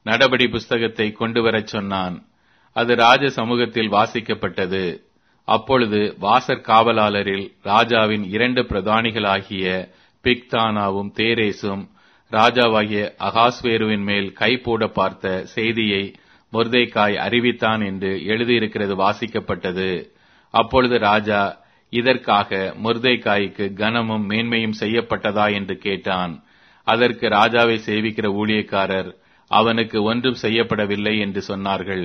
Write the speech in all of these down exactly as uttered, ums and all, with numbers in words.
நடபடி புஸ்தகத்தை கொண்டு வரச் சொன்னான். அது ராஜ சமூகத்தில் வாசிக்கப்பட்டது. அப்பொழுது வாசற் காவலாளரில் ராஜாவின் இரண்டு பிரதானிகளாகிய பிக்தானாவும் தேரேசும் ராஜாவாகிய அகாஸ்வேருவின் மேல் கை போட பார்த்த செய்தியை மொர்தெகாய் அறிவித்தான் என்று எழுதியிருக்கிறது வாசிக்கப்பட்டது. அப்பொழுது ராஜா, இதற்காக மொர்தெகாய்க்கு கனமும் மேன்மையும் செய்யப்பட்டதா என்று கேட்டான். அதற்கு ராஜாவை சேவிக்கிற ஊழியக்காரர், அவனுக்கு ஒன்றும் செய்யப்படவில்லை என்று சொன்னார்கள்.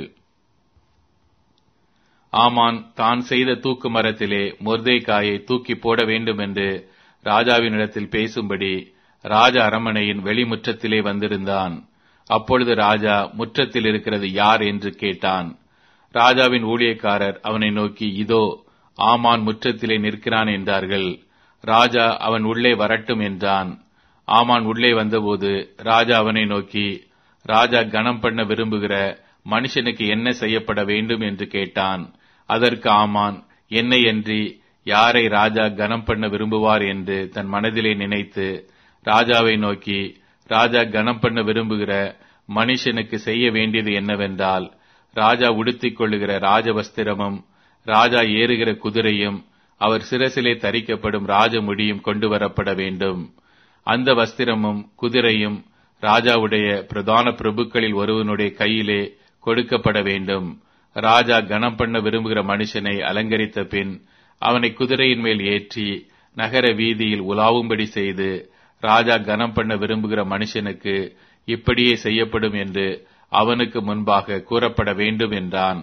ஆமான் தான் செய்த தூக்கு மரத்திலே மொர்தெகாயை தூக்கி போட வேண்டும் என்று ராஜாவினிடத்தில் பேசும்படி ராஜ அரமனையின் வெளிமுற்றத்திலே வந்திருந்தான். அப்பொழுது ராஜா, முற்றத்தில் இருக்கிறது யார் என்று கேட்டான். ராஜாவின் ஊழியக்காரர் அவனை நோக்கி, இதோ ஆமான் முற்றத்திலே நிற்கிறான் என்றார்கள். ராஜா, அவன் உள்ளே வரட்டும் என்றான். ஆமான் உள்ளே வந்தபோது ராஜா அவனை நோக்கி, ராஜா கனம் பண்ண விரும்புகிற மனுஷனுக்கு என்ன செய்யப்பட வேண்டும் என்று கேட்டான். அதற்கு ஆமான், என்னையன்றி யாரை ராஜா கனம் பண்ண விரும்புவார் என்று தன் மனதிலே நினைத்து ராஜாவை நோக்கி, ராஜா கனம் பண்ண விரும்புகிற மனுஷனுக்கு செய்ய வேண்டியது என்னவென்றால், ராஜா உடுத்திக் கொள்ளுகிற ராஜவஸ்திரமும் ராஜா ஏறுகிற குதிரையும் அவர் சிரசிலே தரிக்கப்படும் ராஜ முடியும் கொண்டு வரப்பட வேண்டும். அந்த வஸ்திரமும் குதிரையும் ராஜாவுடைய பிரதான பிரபுக்களில் ஒருவனுடைய கையிலே கொடுக்கப்பட வேண்டும். ராஜா கனம் பண்ண விரும்புகிற மனுஷனை அலங்கரித்த பின் அவனை குதிரையின் மேல் ஏற்றி நகர வீதியில் உலாவும்படி செய்து, ராஜா கனம் பண்ண விரும்புகிற மனுஷனுக்கு இப்படியே செய்யப்படும் என்று அவனுக்கு முன்பாக கூறப்பட வேண்டும் என்றான்.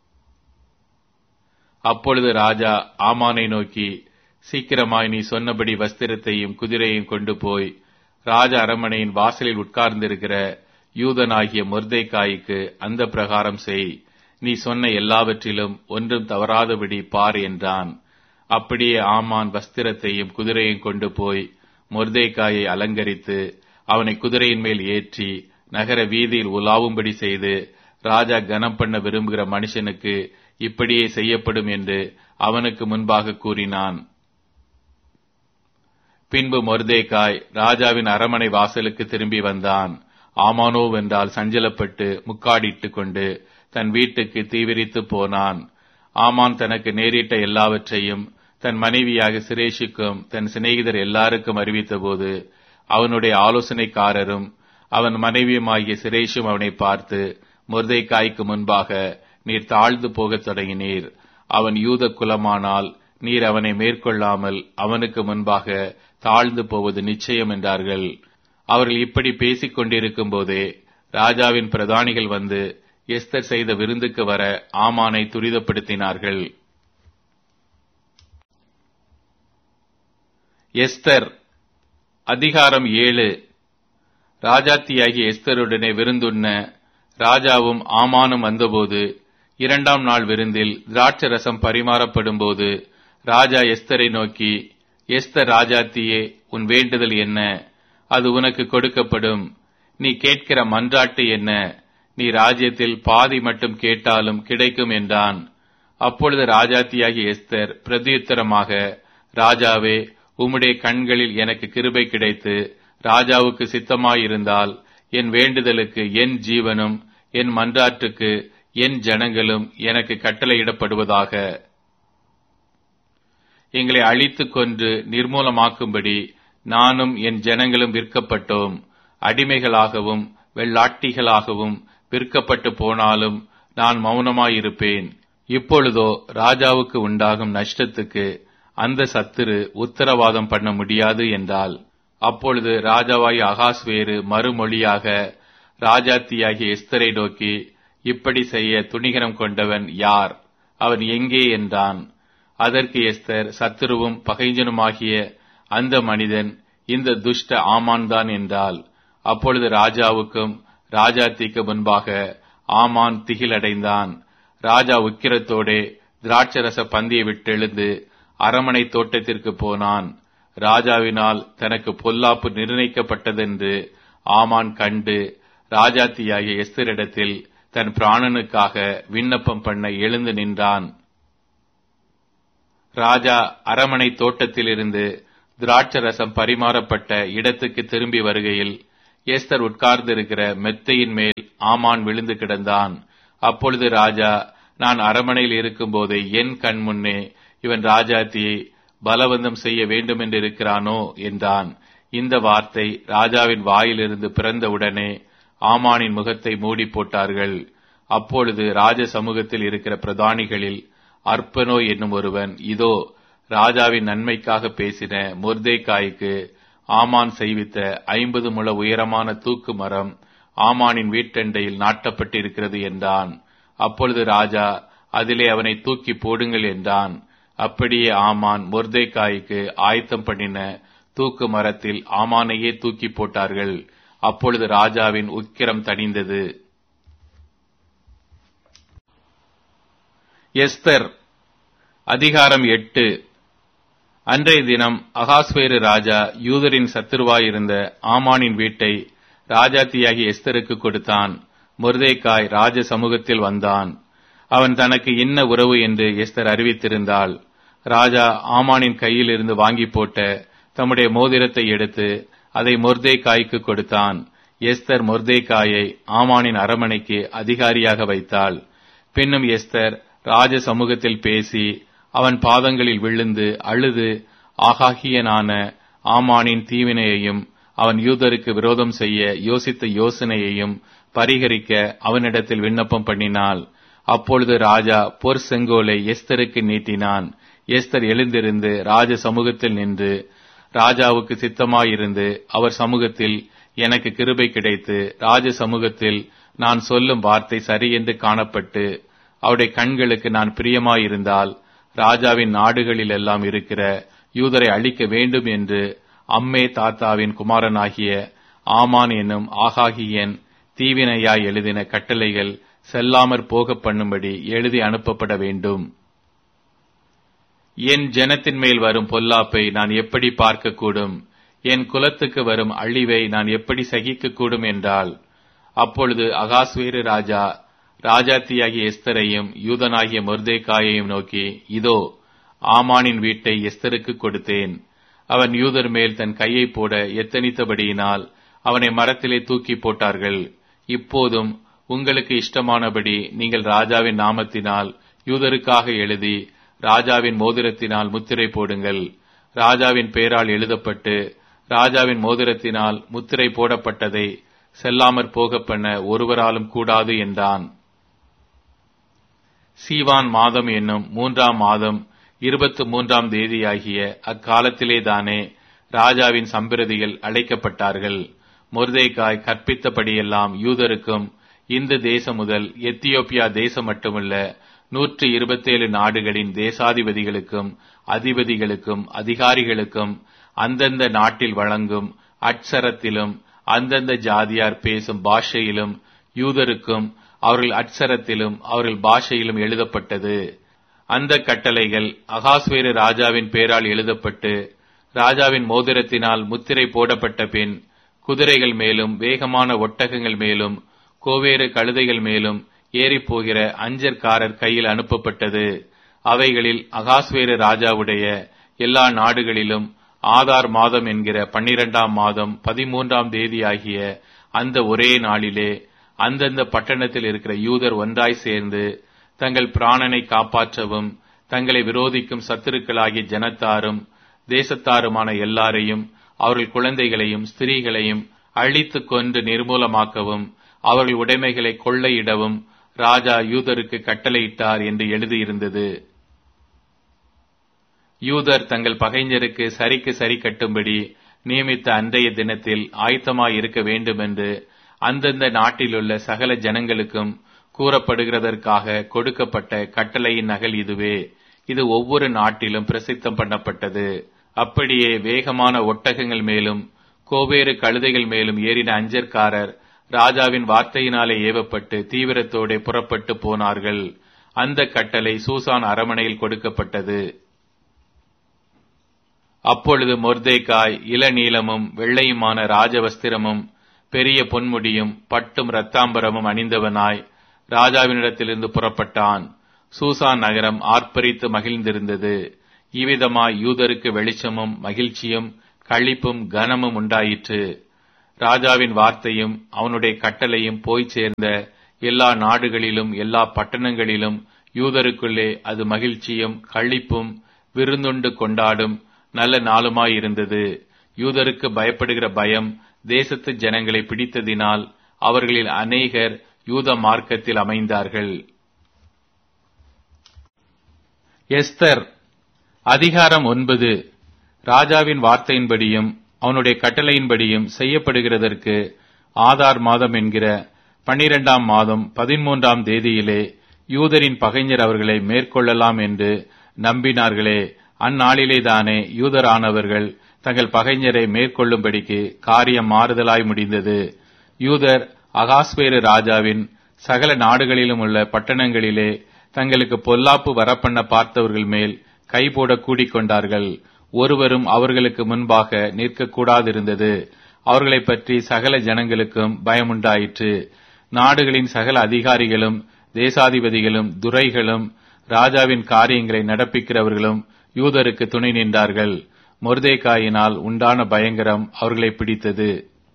அப்பொழுது ராஜா ஆமானை நோக்கி, சீக்கிரமாய் நீ சொன்னபடி வஸ்திரத்தையும் குதிரையும் கொண்டு போய் ராஜ அரமனையின் வாசலில் உட்கார்ந்திருக்கிற யூதனாகிய மொர்தெகாய்க்கு அந்த பிரகாரம் செய். நீ சொன்ன எல்லாவற்றிலும் ஒன்றும் தவறாதபடி பார் என்றான். அப்படியே ஆமான் வஸ்திரத்தையும் குதிரையும் கொண்டு போய் மொர்தெகாயை அலங்கரித்து அவனை குதிரையின் மேல் ஏற்றி நகர வீதியில் உலாவும்படி செய்து, ராஜா கனம் பண்ண விரும்புகிற மனுஷனுக்கு இப்படியே செய்யப்படும் என்று அவனுக்கு முன்பாக கூறினான். பின்பு மொர்தெகாய் ராஜாவின் அரமனை வாசலுக்கு திரும்பி வந்தான். ஆமானோ வென்றால் சஞ்சலப்பட்டு முக்காடிட்டுக் கொண்டு தன் வீட்டுக்கு தீவிரித்து போனான். ஆமான் தனக்கு நேரிட்ட எல்லாவற்றையும் தன் மனைவியாக சிரேஷுக்கும் தன் சிநேகிதர் எல்லாருக்கும் அறிவித்த போது அவனுடைய ஆலோசனைக்காரரும் அவன் மனைவியுமாகிய சிரேஷும் அவனை பார்த்து, மொர்தெகாய்க்கு முன்பாக நீர் தாழ்ந்து போகத் தொடங்கினீர். அவன் யூத குலமானால் நீர் அவனை மேற்கொள்ளாமல் அவனுக்கு முன்பாக தாழ்ந்து போவது நிச்சயம் என்றார்கள். அவர்கள் இப்படி பேசிக் கொண்டிருக்கும் போதே ராஜாவின் பிரதானிகள் வந்து எஸ்தர் செய்த விருந்துக்கு வர ஆமானை துரிதப்படுத்தினார்கள். எஸ்தர் அதிகாரம் ஏழு. ராஜாத்தியாகிய எஸ்தருடனே விருந்துண்ண ராஜாவும் ஆமானும் வந்தபோது இரண்டாம் நாள் விருந்தில் திராட்சரசம் பரிமாறப்படும் போது ராஜா எஸ்தரை நோக்கி, எஸ்தர் ராஜாத்தியே, உன் வேண்டுதல் என்ன? அது உனக்கு கொடுக்கப்படும். நீ கேட்கிற மன்றாட்டு என்ன? நீ ராஜ்யத்தில் பாதி மட்டும் கேட்டாலும் கிடைக்கும் என்றான். அப்பொழுது ராஜாத்தியாகிய எஸ்தர் பிரதியுத்தரமாக, ராஜாவே, உம்முடைய கண்களில் எனக்கு கிருபை கிடைத்து ராஜாவுக்கு சித்தமாயிருந்தால் என் வேண்டுதலுக்கு என் ஜீவனும் என் மன்றாட்டுக்கு என் ஜனங்களும் எனக்கு கட்டளையிடப்படுவதாக. எங்களை அழித்துக் கொன்று நிர்மூலமாக்கும்படி நானும் என் ஜனங்களும் விற்கப்பட்டோம். அடிமைகளாகவும் வெள்ளாட்டிகளாகவும் விற்கப்பட்டு போனாலும் நான் மௌனமாயிருப்பேன். இப்பொழுதோ ராஜாவுக்கு உண்டாகும் நஷ்டத்துக்கு அந்த சத்துரு உத்தரவாதம் பண்ண முடியாது என்றால், அப்பொழுது ராஜாவாகிய அகாஸ்வேரு மறுமொழியாக ராஜாத்தியாகிய எஸ்தரை நோக்கி, இப்படி செய்ய துணிகரம் கொண்டவன் யார்? அவன் எங்கே என்றான். அதற்கு எஸ்தர், சத்துருவும் பகைஞனுமாகிய அந்த மனிதன் இந்த துஷ்ட ஆமான் தான் என்றாள். அப்பொழுது ராஜாவுக்கும் ராஜாத்திக்கு முன்பாக ஆமான் திகிலடைந்தான். ராஜா உக்கிரத்தோடே திராட்சரச பந்தியை விட்டெழுந்து அரமனை தோட்டத்திற்கு போனான். ராஜாவினால் தனக்கு பொல்லாப்பு நிர்ணயிக்கப்பட்டதென்று ஆமான் கண்டு ராஜாத்தியாகிய எஸ்தரிடத்தில் தன் பிராணனுக்காக விண்ணப்பம் பண்ண எழுந்து நின்றான். ராஜா அரமனை தோட்டத்திலிருந்து திராட்சரசம் பரிமாறப்பட்ட இடத்துக்கு திரும்பி வருகையில் எஸ்தர் உட்கார்ந்திருக்கிற மெத்தையின் மேல் ஆமான் விழுந்து கிடந்தான். அப்பொழுது ராஜா, நான் அரமனையில் இருக்கும்போதே என் கண் முன்னே இவன் ராஜாத்தியை பலவந்தம் செய்ய வேண்டும் என்று இருக்கிறானோ என்றான். இந்த வார்த்தை ராஜாவின் வாயிலிருந்து பிறந்தவுடனே ஆமானின் முகத்தை மூடி போட்டார்கள். அப்பொழுது ராஜ சமூகத்தில் இருக்கிற பிரதானிகளில் அர்ப்பனோ என்னும் ஒருவன், இதோ ராஜாவின் நன்மைக்காக பேசின மொர்தேகாய்க்கு ஆமான் செய்வித்த ஐம்பது முழ உயரமான தூக்கு மரம் ஆமானின் வீட்டண்டையில் நாட்டப்பட்டிருக்கிறது என்றான். அப்பொழுது ராஜா, அதிலே அவனை தூக்கி போடுங்கள் என்றான். அப்படியே ஆமான் மொர்தேகாய்க்கு ஆயத்தம் பண்ணின தூக்கு மரத்தில் ஆமானையே தூக்கி போட்டார்கள். அப்பொழுது ராஜாவின் உக்கிரம் தணிந்தது. எஸ்தர் அதிகாரம் எட்டு. அன்றைய தினம் அகாஸ்வேரு ராஜா யூதரின் சத்துருவாயிருந்த ஆமானின் வீட்டை ராஜாத்தியாகி எஸ்தருக்கு கொடுத்தான். மொர்தேகாய் ராஜ சமூகத்தில் வந்தான். அவன் தனக்கு என்ன உறவு என்று எஸ்தர் அறிவித்திருந்தாள். ராஜா ஆமானின் கையில் இருந்து வாங்கி போட்ட தம்முடைய மோதிரத்தை எடுத்து அதை மொர்தேகாய்க்கு கொடுத்தான். எஸ்தர் மொர்தேகாயை ஆமானின் அரமனைக்கு அதிகாரியாக வைத்தாள். பின்னும் எஸ்தர் ராஜ சமூகத்தில் பேசி அவன் பாதங்களில் விழுந்து அழுது ஆகாகியனான ஆமானின் தீவினையையும் அவன் யூதருக்கு விரோதம் செய்ய யோசித்த யோசனையையும் பரிகரிக்க அவனிடத்தில் விண்ணப்பம் பண்ணினாள். அப்பொழுது ராஜா பொற் செங்கோலை எஸ்தருக்கு நீட்டினான். எஸ்தர் எழுந்திருந்து ராஜ சமூகத்தில் நின்று, ராஜாவுக்கு சித்தமாயிருந்து அவர் சமூகத்தில் எனக்கு கிருபை கிடைத்து ராஜ சமூகத்தில் நான் சொல்லும் வார்த்தை சரியென்று காணப்பட்டு அவருடைய கண்களுக்கு நான் பிரியமாயிருந்தால் ராஜாவின் நாடுகளில் எல்லாம் இருக்கிற யூதரை அழிக்க வேண்டும் என்று அம்மே தாத்தாவின் குமாரனாகிய ஆமான் என்னும் ஆகாகியன் தீவினையாய் எழுதின கட்டளைகள் செல்லாமற் போக பண்ணும்படி எழுதி அனுப்பப்பட வேண்டும். என் ஜனத்தின் மேல் வரும் பொல்லாப்பை நான் எப்படி பார்க்கக்கூடும்? என் குலத்துக்கு வரும் அழிவை நான் எப்படி சகிக்கக்கூடும் என்றால், அப்பொழுது அகாஸ்வேரு ராஜா ராஜாத்தியாகிய எஸ்தரையும் யூதனாகிய மொர்தேகாயையும் நோக்கி, இதோ ஆமானின் வீட்டை எஸ்தருக்கு கொடுத்தேன். அவன் யூதர் மேல் தன் கையை போட எத்தனித்தபடியினால் அவனை மரத்திலே தூக்கி போட்டார்கள். இப்போதும் உங்களுக்கு இஷ்டமானபடி நீங்கள் ராஜாவின் நாமத்தினால் யூதருக்காக எழுதி ராஜாவின் மோதிரத்தினால் முத்திரை போடுங்கள். ராஜாவின் பெயரால் எழுதப்பட்டு ராஜாவின் மோதிரத்தினால் முத்திரை போடப்பட்டதை செல்லாமற் போக பண்ண ஒருவராலும் கூடாது என்றான். சீவான் மாதம் என்னும் மூன்றாம் மாதம் இருபத்து மூன்றாம் தேதியாகிய அக்காலத்திலே தானே ராஜாவின் சம்பிரதிகள் அழைக்கப்பட்டார்கள். மொர்தேகாய் கற்பித்தபடியெல்லாம் யூதருக்கும் இந்த தேசம் முதல் எத்தியோப்பியா தேசம் மட்டுமல்ல நூற்று இருபத்தேழு நாடுகளின் தேசாதிபதிகளுக்கும் அதிபதிகளுக்கும் அதிகாரிகளுக்கும் அந்தந்த நாட்டில் வழங்கும் அட்சரத்திலும் அந்தந்த ஜாதியார் பேசும் பாஷையிலும் யூதருக்கும் அவர்கள் அட்சரத்திலும் அவர்கள் பாஷையிலும் எழுதப்பட்டது. அந்த கட்டளைகள் அகாஸ்வேரு ராஜாவின் பேரால் எழுதப்பட்டு ராஜாவின் மோதிரத்தினால் முத்திரை போடப்பட்ட பின் குதிரைகள் மேலும் வேகமான ஒட்டகங்கள் மேலும் கோவேறு கழுதைகள் மேலும் ஏறிப்போகிற அஞ்சற்காரர் கையில் அனுப்பப்பட்டது. அவைகளில் அகாஸ்வேரு ராஜாவுடைய எல்லா நாடுகளிலும் ஆதார் மாதம் என்கிற பன்னிரண்டாம் மாதம் பதிமூன்றாம் தேதியாகிய அந்த ஒரே நாளிலே அந்தந்த பட்டணத்தில் இருக்கிற யூதர் ஒன்றாய் சேர்ந்து தங்கள் பிராணனை காப்பாற்றவும் தங்களை விரோதிக்கும் சத்துருக்களாகிய ஜனத்தாரும் தேசத்தாருமான எல்லாரையும் அவர்கள் குழந்தைகளையும் ஸ்திரீகளையும் அழித்து கொன்று நிர்மூலமாக்கவும் அவர்கள் உடைமைகளை கொள்ளையிடவும் ராஜா யூதருக்கு கட்டளையிட்டார் என்று எழுதியிருந்தது. யூதர் தங்கள் பகைஞருக்கு சரிக்கு சரி கட்டும்படி நியமித்த அன்றைய தினத்தில் ஆயத்தமாய் இருக்க வேண்டும் என்று அந்தந்த நாட்டிலுள்ள சகல ஜனங்களுக்கும் கூறப்படுகிறதற்காக கொடுக்கப்பட்ட கட்டளையின் நகல் இதுவே. இது ஒவ்வொரு நாட்டிலும் பிரசித்தம் பண்ணப்பட்டது. அப்படியே வேகமான ஒட்டகங்கள் மேலும் கோவேறு கழுதைகள் மேலும் ஏறின அஞ்சற்காரர் ராஜாவின் வார்த்தையினாலே ஏவப்பட்டு தீவிரத்தோടെ புறப்பட்டு போனார்கள். அந்த கட்டளை சூசான் அரமனையில் கொடுக்கப்பட்டது. அப்பொழுது மொர்தேகாய் இளநீலமும் வெள்ளையுமான ராஜவஸ்திரமும் பெரிய பொன்முடியும் பட்டும் இரத்தாம்பரமும் அணிந்தவனாய் ராஜாவினிடத்திலிருந்து புறப்பட்டான். சூசான் நகரம் ஆர்ப்பரித்து மகிழ்ந்திருந்தது. இவ்விதமாய் யூதருக்கு வெளிச்சமும் மகிழ்ச்சியும் களிப்பும் கனமும் உண்டாயிற்று. ராஜாவின் வார்த்தையும் அவனுடைய கட்டளையும் போய் சேர்ந்த எல்லா நாடுகளிலும் எல்லா பட்டணங்களிலும் யூதருக்குள்ளே அது மகிழ்ச்சியும் களிப்பும் விருந்துண்டு கொண்டாடும் நல்ல நாளுமாயிருந்தது. யூதருக்கு பயப்படுகிற பயம் தேசத்து ஜனங்களை பிடித்ததினால் அவர்களில் அநேகர் யூத மார்க்கத்தில் அமைந்தார்கள். எஸ்தர் அதிகாரம் ஒன்பது. ராஜாவின் வார்த்தையின்படியும் அவனுடைய கட்டளையின்படியும் செய்யப்படுகிறதற்கு ஆதார் மாதம் என்கிற பனிரெண்டாம் மாதம் பதிமூன்றாம் தேதியிலே யூதரின் பகைஞர் அவர்களை மேற்கொள்ளலாம் என்று நம்பினார்களே, அந்நாளிலேதானே யூதரானவர்கள் தங்கள் பகைஞரை மேற்கொள்ளும்படிக்கு காரியம் மாறுதலாய் முடிந்தது. யூதர் அகாஸ்வேரு ராஜாவின் சகல நாடுகளிலும் உள்ள பட்டணங்களிலே தங்களுக்கு பொல்லாப்பு வரப்பண்ண பார்த்தவர்கள் மேல் கைபோட கூடிக்கொண்டார்கள். ஒருவரும் அவர்களுக்கு முன்பாக நிற்கக்கூடாதிருந்தது. அவர்களை பற்றி சகல ஜனங்களுக்கும் பயமுண்டாயிற்று. நாடுகளின் சகல அதிகாரிகளும் தேசாதிபதிகளும் துரைகளும் ராஜாவின் காரியங்களை நடப்பிக்கிறவர்களும் யூதருக்கு துணை நின்றார்கள். மொர்தேகாயினால் உண்டான பயங்கரம் அவர்களை பிடித்தது.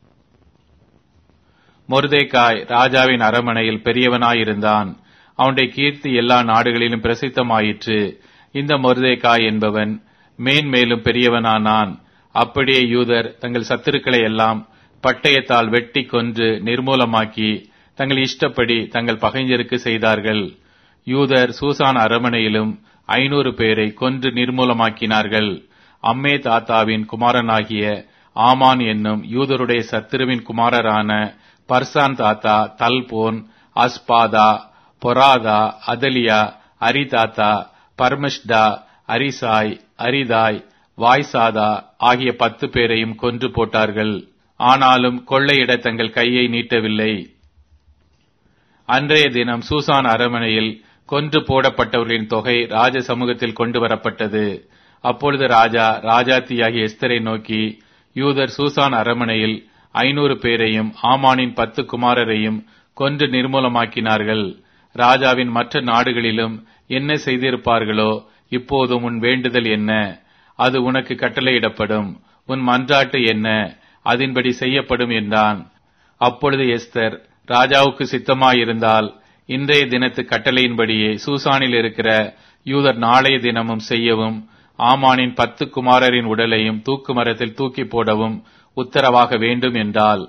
மொர்தேகாய் ராஜாவின் அரமனையில் பெரியவனாயிருந்தான். அவனுடைய கீர்த்தி எல்லா நாடுகளிலும் பிரசித்தமாயிற்று. இந்த மொர்தேகாய் என்பவன் மேன்மேலும் பெரியவனானான். அப்படியே யூதர் தங்கள் சத்துருக்களை எல்லாம் பட்டயத்தால் வெட்டி கொன்று நிர்மூலமாக்கி தங்கள் இஷ்டப்படி தங்கள் பகைஞருக்கு செய்தார்கள். யூதர் சூசான் அரமனையிலும் ஐநூறு பேரை கொன்று நிர்மூலமாக்கினார்கள். அம்மே தாத்தாவின் குமாரனாகிய ஆமான் என்னும் யூதருடைய சத்துருவின் குமாரரான பர்சான் தாத்தா தல்போன், அஸ்பாதா, பொராதா, அதலியா, அரிதாத்தா, பர்மஷ்டா, அரிசாய், அரிதாய், வாய்சாதா ஆகிய பத்து பேரையும் கொன்று போட்டார்கள். ஆனாலும் கொள்ளையிட தங்கள் கையை நீட்டவில்லை. அன்றைய தினம் சூசான் அரமனையில் கொன்று போடப்பட்டவர்களின் தொகை ராஜ சமூகத்தில் கொண்டு வரப்பட்டது. அப்பொழுது ராஜா ராஜாத்தியாகிய எஸ்தரை நோக்கி, யூதர் சூசான் அரமனையில் ஐநூறு பேரையும் ஆமானின் பத்து குமாரரையும் கொன்று நிர்மூலமாக்கினார்கள். ராஜாவின் மற்ற நாடுகளிலும் என்ன செய்திருப்பார்களோ இப்போதும் உன் வேண்டுதல் என்ன? அது உனக்கு கட்டளையிடப்படும். உன் மன்றாட்டு என்ன? அதன்படி செய்யப்படும் என்றான். அப்பொழுது எஸ்தர், ராஜாவுக்கு சித்தமாயிருந்தால் இன்றைய தினத்து கட்டளையின்படியே சூசானில் இருக்கிற யூதர் நாளைய தினமும் செய்யவும், ஆமானின் பத்து குமாரரின் உடலையும் தூக்கு மரத்தில் தூக்கி போடவும் உத்தரவாக வேண்டும் என்றாள்.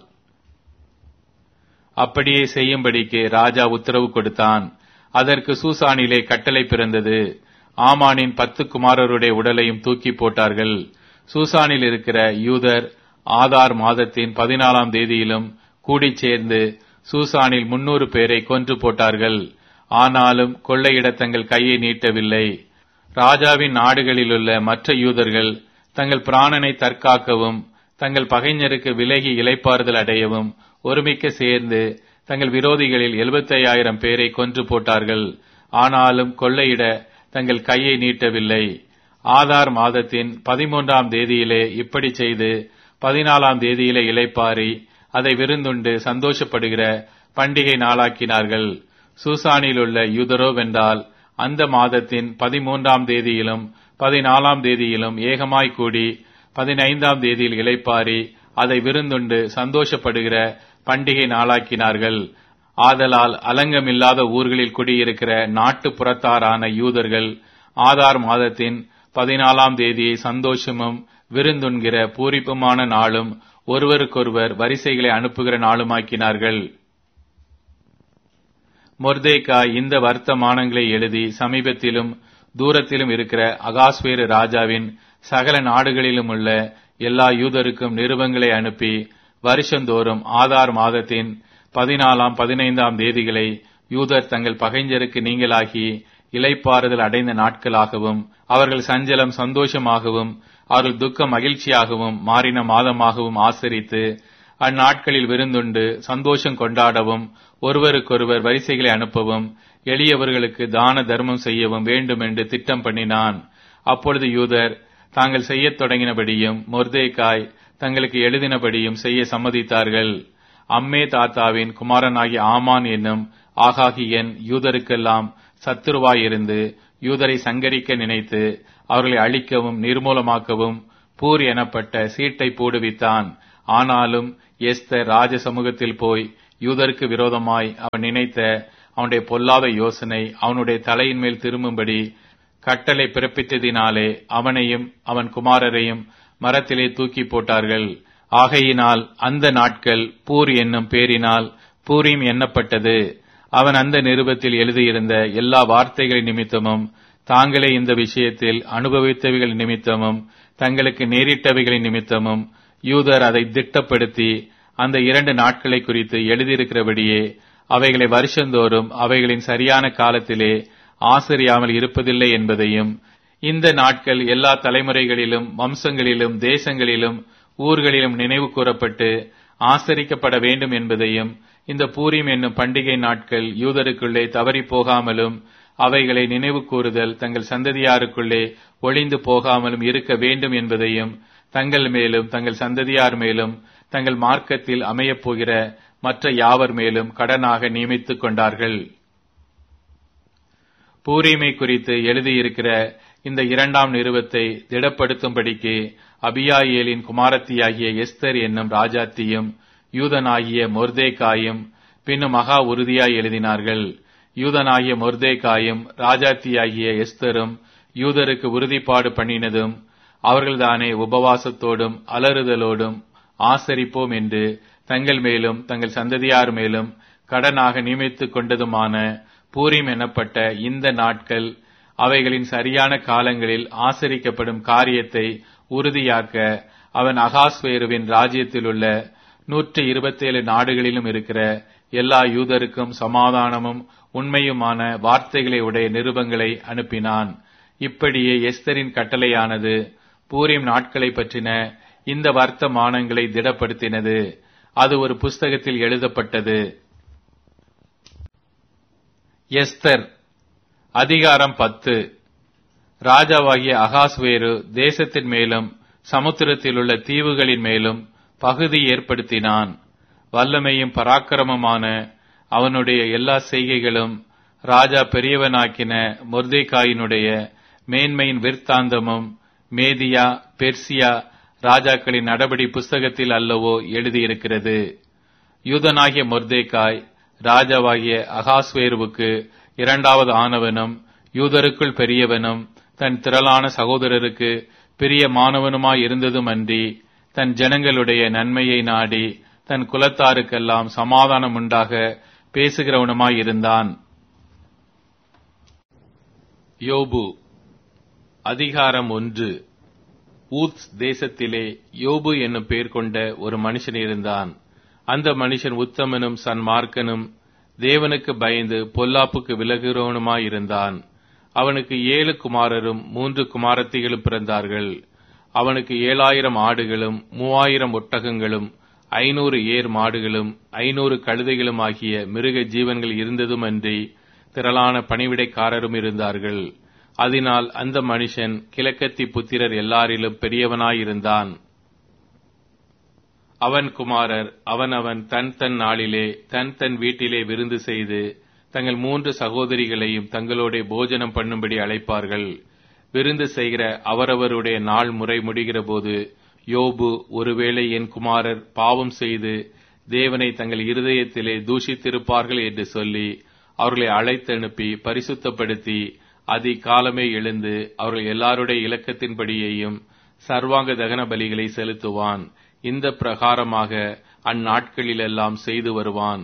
அப்படியே செய்யும்படிக்கு ராஜா உத்தரவு கொடுத்தான். அதற்கு சூசானிலே கட்டளை பிறந்தது. ஆமானின் பத்து குமாரருடைய உடலையும் தூக்கி போட்டார்கள். சூசானில் இருக்கிற யூதர் ஆதார் மாதத்தின் பதினாலாம் தேதியிலும் கூடி சேர்ந்து சூசானில் முன்னூறு பேரை கொன்று போட்டார்கள். ஆனாலும் கொள்ளையிட தங்கள் கையை நீட்டவில்லை. ராஜாவின் நாடுகளிலுள்ள மற்ற யூதர்கள் தங்கள் பிராணனை தற்காக்கவும் தங்கள் பகைஞருக்கு விலகி இளைப்பாறுதல் அடையவும் ஒருமிக்க சேர்ந்து தங்கள் விரோதிகளில் எழுபத்தி ஐயாயிரம் பேரை கொன்று போட்டார்கள். ஆனாலும் கொள்ளையிட தங்கள் கையை நீட்டவில்லை. ஆதார் மாதத்தின் பதிமூன்றாம் தேதியிலே இப்படி செய்து பதினாலாம் தேதியிலே இளைப்பாரி அதை விருந்துண்டு சந்தோஷப்படுகிற பண்டிகை நாளாக்கினார்கள். சூசானில் உள்ள யூதரோவென்றால் அந்த மாதத்தின் பதிமூன்றாம் தேதியிலும் பதினாலாம் தேதியிலும் ஏகமாய் கூடி பதினைந்தாம் தேதியில் இளைப்பாரி அதை விருந்துண்டு சந்தோஷப்படுகிற பண்டிகை நாளாக்கினார்கள். ஆதலால் அலங்கமில்லாத ஊர்களில் குடியிருக்கிற நாட்டு புறத்தாரான யூதர்கள் ஆதார் மாதத்தின் பதினாலாம் தேதியை சந்தோஷமும் விருந்துண்கிற பூரிப்புமான நாளும் ஒருவருக்கொருவர் வரிசைகளை அனுப்புகிற நாளுமாக்கினார்கள். மொர்தேகாய் இந்த வர்த்தமானங்களை எழுதி சமீபத்திலும் தூரத்திலும் இருக்கிற அகாஸ்வேரு ராஜாவின் சகல நாடுகளிலும் உள்ள எல்லா யூதருக்கும் நிருபங்களை அனுப்பி வருஷந்தோறும் ஆதார் மாதத்தின் பதினாலாம் பதினைந்தாம் தேதிகளை யூதர் தங்கள் பகைஞருக்கு நீங்களாகி இளைப்பாறுதல் அடைந்த நாட்களாகவும் அவர்கள் சஞ்சலம் சந்தோஷமாகவும் அவர்கள் துக்கம் மகிழ்ச்சியாகவும் மாறின மாதமாகவும் ஆசரித்து அந்நாட்களில் விருந்துண்டு சந்தோஷம் கொண்டாடவும் ஒருவருக்கொருவர் வரிசைகளை அனுப்பவும் எளியவர்களுக்கு தான தர்மம் செய்யவும் வேண்டும் என்று திட்டம் பண்ணினான். அப்பொழுது யூதர் தாங்கள் செய்யத் தொடங்கினபடியும் மொர்தேகாய் தங்களுக்கு எழுதினபடியும் செய்ய சம்மதித்தார்கள். அம்மே தாத்தாவின் குமாரனாகிய ஆமான் என்னும் ஆகாகியன் யூதருக்கெல்லாம் சத்துருவாயிருந்து யூதரை சங்கரிக்க நினைத்து அவர்களை அழிக்கவும் நிர்மூலமாக்கவும் பூர் எனப்பட்ட சீட்டை போடுவித்தான். ஆனாலும் எஸ்தர் ராஜ சமூகத்தில் போய் யூதருக்கு விரோதமாய் அவன் நினைத்த அவனுடைய பொல்லாத யோசனை அவனுடைய தலையின் மேல் திரும்பும்படி கட்டளை பிறப்பித்ததினாலே அவனையும் அவன் குமாரரையும் மரத்திலே தூக்கி போட்டார்கள். ஆகையினால் அந்த நாட்கள் பூர் என்னும் பேரினால் பூரீம் எண்ணப்பட்டது. அவன் அந்த நிருபத்தில் எழுதியிருந்த எல்லா வார்த்தைகளின் நிமித்தமும் தாங்களே இந்த விஷயத்தில் அனுபவித்தவைகள் நிமித்தமும் தங்களுக்கு நேரிட்டவைகளின் நிமித்தமும் யூதர் அதை திட்டப்படுத்தி அந்த இரண்டு நாட்களை குறித்து எழுதியிருக்கிறபடியே அவைகளை வருஷந்தோறும் அவைகளின் சரியான காலத்திலே ஆசரியாமல் இருப்பதில்லை என்பதையும், இந்த நாட்கள் எல்லா தலைமுறைகளிலும் வம்சங்களிலும் தேசங்களிலும் ஊர்களிலும் நினைவு கூறப்பட்டு ஆசரிக்கப்பட வேண்டும் என்பதையும், இந்த பூரீம் என்னும் பண்டிகை நாட்கள் யூதருக்குள்ளே தவறி போகாமலும் அவைகளை நினைவு கூறுதல் தங்கள் சந்ததியாருக்குள்ளே ஒளிந்து போகாமலும் இருக்க வேண்டும் என்பதையும், தங்கள் மேலும் தங்கள் சந்ததியார் மேலும் தங்கள் மார்க்கத்தில் அமையப் போகிற மற்ற யாவர் மேலும் கடனாக நியமித்துக் கொண்டார்கள். பூரீமை குறித்து எழுதியிருக்கிற இந்த இரண்டாம் நிருபத்தை திடப்படுத்தும்படிக்கு அபியாயேலின் குமாரத்தியாகிய எஸ்தர் என்னும் ராஜாத்தியும் யூதனாகிய மொர்தேகாயும் பின்னும் மகா உறுதியாய் எழுதினார்கள். யூதனாகிய மொர்தேகாயும் ராஜாத்தியாகிய எஸ்தரும் யூதருக்கு உறுதிப்பாடு பண்ணினதும் அவர்கள்தானே உபவாசத்தோடும் அலறுதலோடும் ஆசரிப்போம் என்று தங்கள் மேலும் தங்கள் சந்ததியார் மேலும் கடனாக நியமித்துக் கொண்டதுமான பூரீம் எனப்பட்ட இந்த நாட்கள் அவைகளின் சரியான காலங்களில் ஆசரிக்கப்படும் காரியத்தை உறுதியாக்க அவன் அகாஸ்வேருவின் ராஜ்யத்தில் உள்ள நூற்றி இருபத்தேழு நாடுகளிலும் இருக்கிற எல்லா யூதருக்கும் சமாதானமும் உண்மையுமான வார்த்தைகளை உடைய நிருபங்களை அனுப்பினான். இப்படியே எஸ்தரின் கட்டளையானது பூரீம் நாட்களை பற்றின இந்த வர்த்தமானங்களை திடப்படுத்தினது. அது ஒரு புஸ்தகத்தில் எழுதப்பட்டது. எஸ்தர் அதிகாரம் பத்து. ராஜாவாகிய அகாஸ்வேரு தேசத்தின் மேலும் சமுத்திரத்தில் உள்ள தீவுகளின் மேலும் பகுதி ஏற்படுத்தினான். வல்லமையும் பராக்கிரமமான அவனுடைய எல்லா செய்கைகளும் ராஜா பெரியவனாக்கின மொர்தேகாயினுடைய மேன்மையின் விற்த்தாந்தமும் மேதியா பெர்சியா ராஜாக்களின் நடபடி புஸ்தகத்தில் அல்லவோ எழுதியிருக்கிறது. யூதனாகிய மொர்தேகாய் ராஜாவாகிய அகாஸ்வேருவுக்கு இரண்டாவது ஆனவனும் யூதருக்குள் பெரியவனும் தன் திரளான சகோதரருக்கு பிரியமானவனுமாயிருந்ததும் அன்றி தன் ஜனங்களுடைய நன்மையை நாடி தன் குலத்தாருக்கெல்லாம் சமாதானம் உண்டாக பேசுகிறவனுமாயிருந்தான். யோபு அதிகாரம் ஒன்று. ஊத்ஸ் தேசத்திலே யோபு என்னும் பெயர் கொண்ட ஒரு மனுஷன் இருந்தான். அந்த மனுஷன் உத்தமனும் சன்மார்க்கனும் தேவனுக்கு பயந்து பொல்லாப்புக்கு விலகுகிறவனுமாயிருந்தான். அவனுக்கு ஏழு குமாரரும் மூன்று குமாரத்திகளும் பிறந்தார்கள். அவனுக்கு ஏழாயிரம் ஆடுகளும் மூவாயிரம் ஒட்டகங்களும் ஐநூறு ஏர் மாடுகளும் ஐநூறு கழுதைகளும் ஆகிய மிருக ஜீவன்கள் இருந்ததுமன்றி திரளான பணிவிடைக்காரரும் இருந்தார்கள். அதனால் அந்த மனுஷன் கிழக்கத்தி புத்திரர் எல்லாரிலும் பெரியவனாயிருந்தான். அவன் குமாரர் அவனவன் தன் தன் நாளிலே தன் தன் வீட்டிலே விருந்து செய்து தங்கள் மூன்று சகோதரிகளையும் தங்களோட போஜனம் பண்ணும்படி அழைப்பார்கள். விருந்து செய்கிற அவரவருடைய நாள் முறை முடிகிற போது யோபு, ஒருவேளை என் குமாரர் பாவம் செய்து தேவனை தங்கள் இருதயத்திலே தூஷித்திருப்பார்கள் என்று சொல்லி அவர்களை அழைத்தனுப்பி பரிசுத்தப்படுத்தி அதிகாலமே எழுந்து அவர்கள் எல்லாருடைய இலக்கத்தின்படியேயும் சர்வாங்க தகன பலிகளை செலுத்துவான். இந்த பிரகாரமாக அந்நாட்களிலெல்லாம் செய்து வருவான்.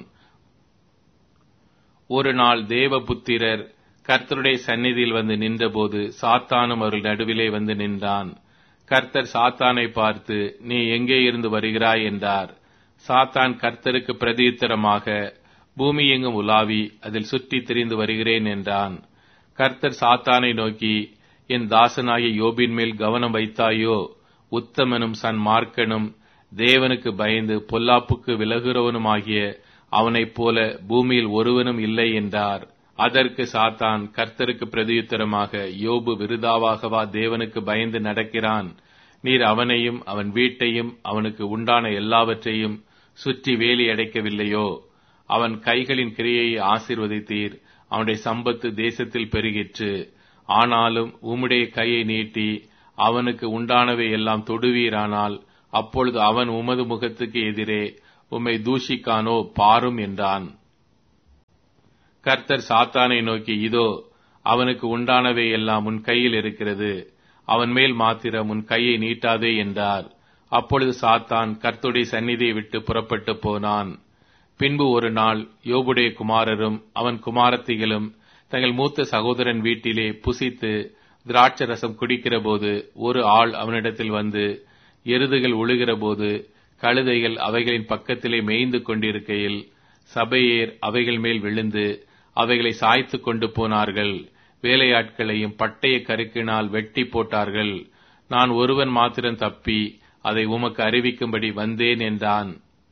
ஒரு நாள் தேவபுத்திரர் கர்த்தருடைய சந்நிதியில் வந்து நின்றபோது சாத்தானும் அவர்கள் நடுவிலே வந்து நின்றான். கர்த்தர் சாத்தானை பார்த்து, நீ எங்கே இருந்து வருகிறாய் என்றார். சாத்தான் கர்த்தருக்கு பிரதியுத்தரமாக, பூமி எங்கும் உலாவி அதில் சுற்றி திரிந்து வருகிறேன் என்றான். கர்த்தர் சாத்தானை நோக்கி, என் தாசனாகிய யோபின் மேல் கவனம் வைத்தாயோ? உத்தமனும் சன்மார்க்கனும் தேவனுக்கு பயந்து பொல்லாப்புக்கு விலகுகிறவனுமாகிய அவனைப் போல பூமியில் ஒருவனும் இல்லை என்றார். அதற்கு சாத்தான் கர்த்தருக்கு பிரதியுத்தரமாக, யோபு விருதாவாகவா தேவனுக்கு பயந்து நடக்கிறான்? நீர் அவனையும் அவன் வீட்டையும் அவனுக்கு உண்டான எல்லாவற்றையும் சுற்றி வேலி அடைக்கவில்லையோ? அவன் கைகளின் கிரியையை ஆசீர்வதித்தீர், அவனுடைய சம்பத்து தேசத்தில் பெருகிற்று. ஆனாலும் உம்முடைய கையை நீட்டி அவனுக்கு உண்டானவை எல்லாம் தொடுவீரானால் அப்பொழுது அவன் உமது முகத்துக்கு எதிரே உம்மை தூஷிக்கானோ பாரும் என்றான். கர்த்தர் சாத்தானை நோக்கி, இதோ அவனுக்கு உண்டானவை எல்லாம் உன் கையில் இருக்கிறது, அவன் மேல் மாத்திரம் உன் கையை நீட்டாதே என்றார். அப்பொழுது சாத்தான் கர்த்தருடைய சந்நிதியை விட்டு புறப்பட்டு போனான். பின்பு ஒரு நாள் யோபுடைய குமாரரும் அவன் குமாரத்திகளும் தங்கள் மூத்த சகோதரன் வீட்டிலே புசித்து திராட்சரசம் குடிக்கிற போது ஒரு ஆள் அவனிடத்தில் வந்து, எருதுகள் உழுகிற போது கழுதைகள் அவைகளின் பக்கத்திலே மேய்ந்து கொண்டிருக்கையில் சபையேர் அவைகள் மேல் விழுந்து அவைகளை சாய்த்து கொண்டு போனார்கள். வேலையாட்களையும் பட்டய கருக்கினால் வெட்டி போட்டார்கள். நான் ஒருவன் மாத்திரம் தப்பி அதை உமக்கு அறிவிக்கும்படி வந்தேன் என்றான்.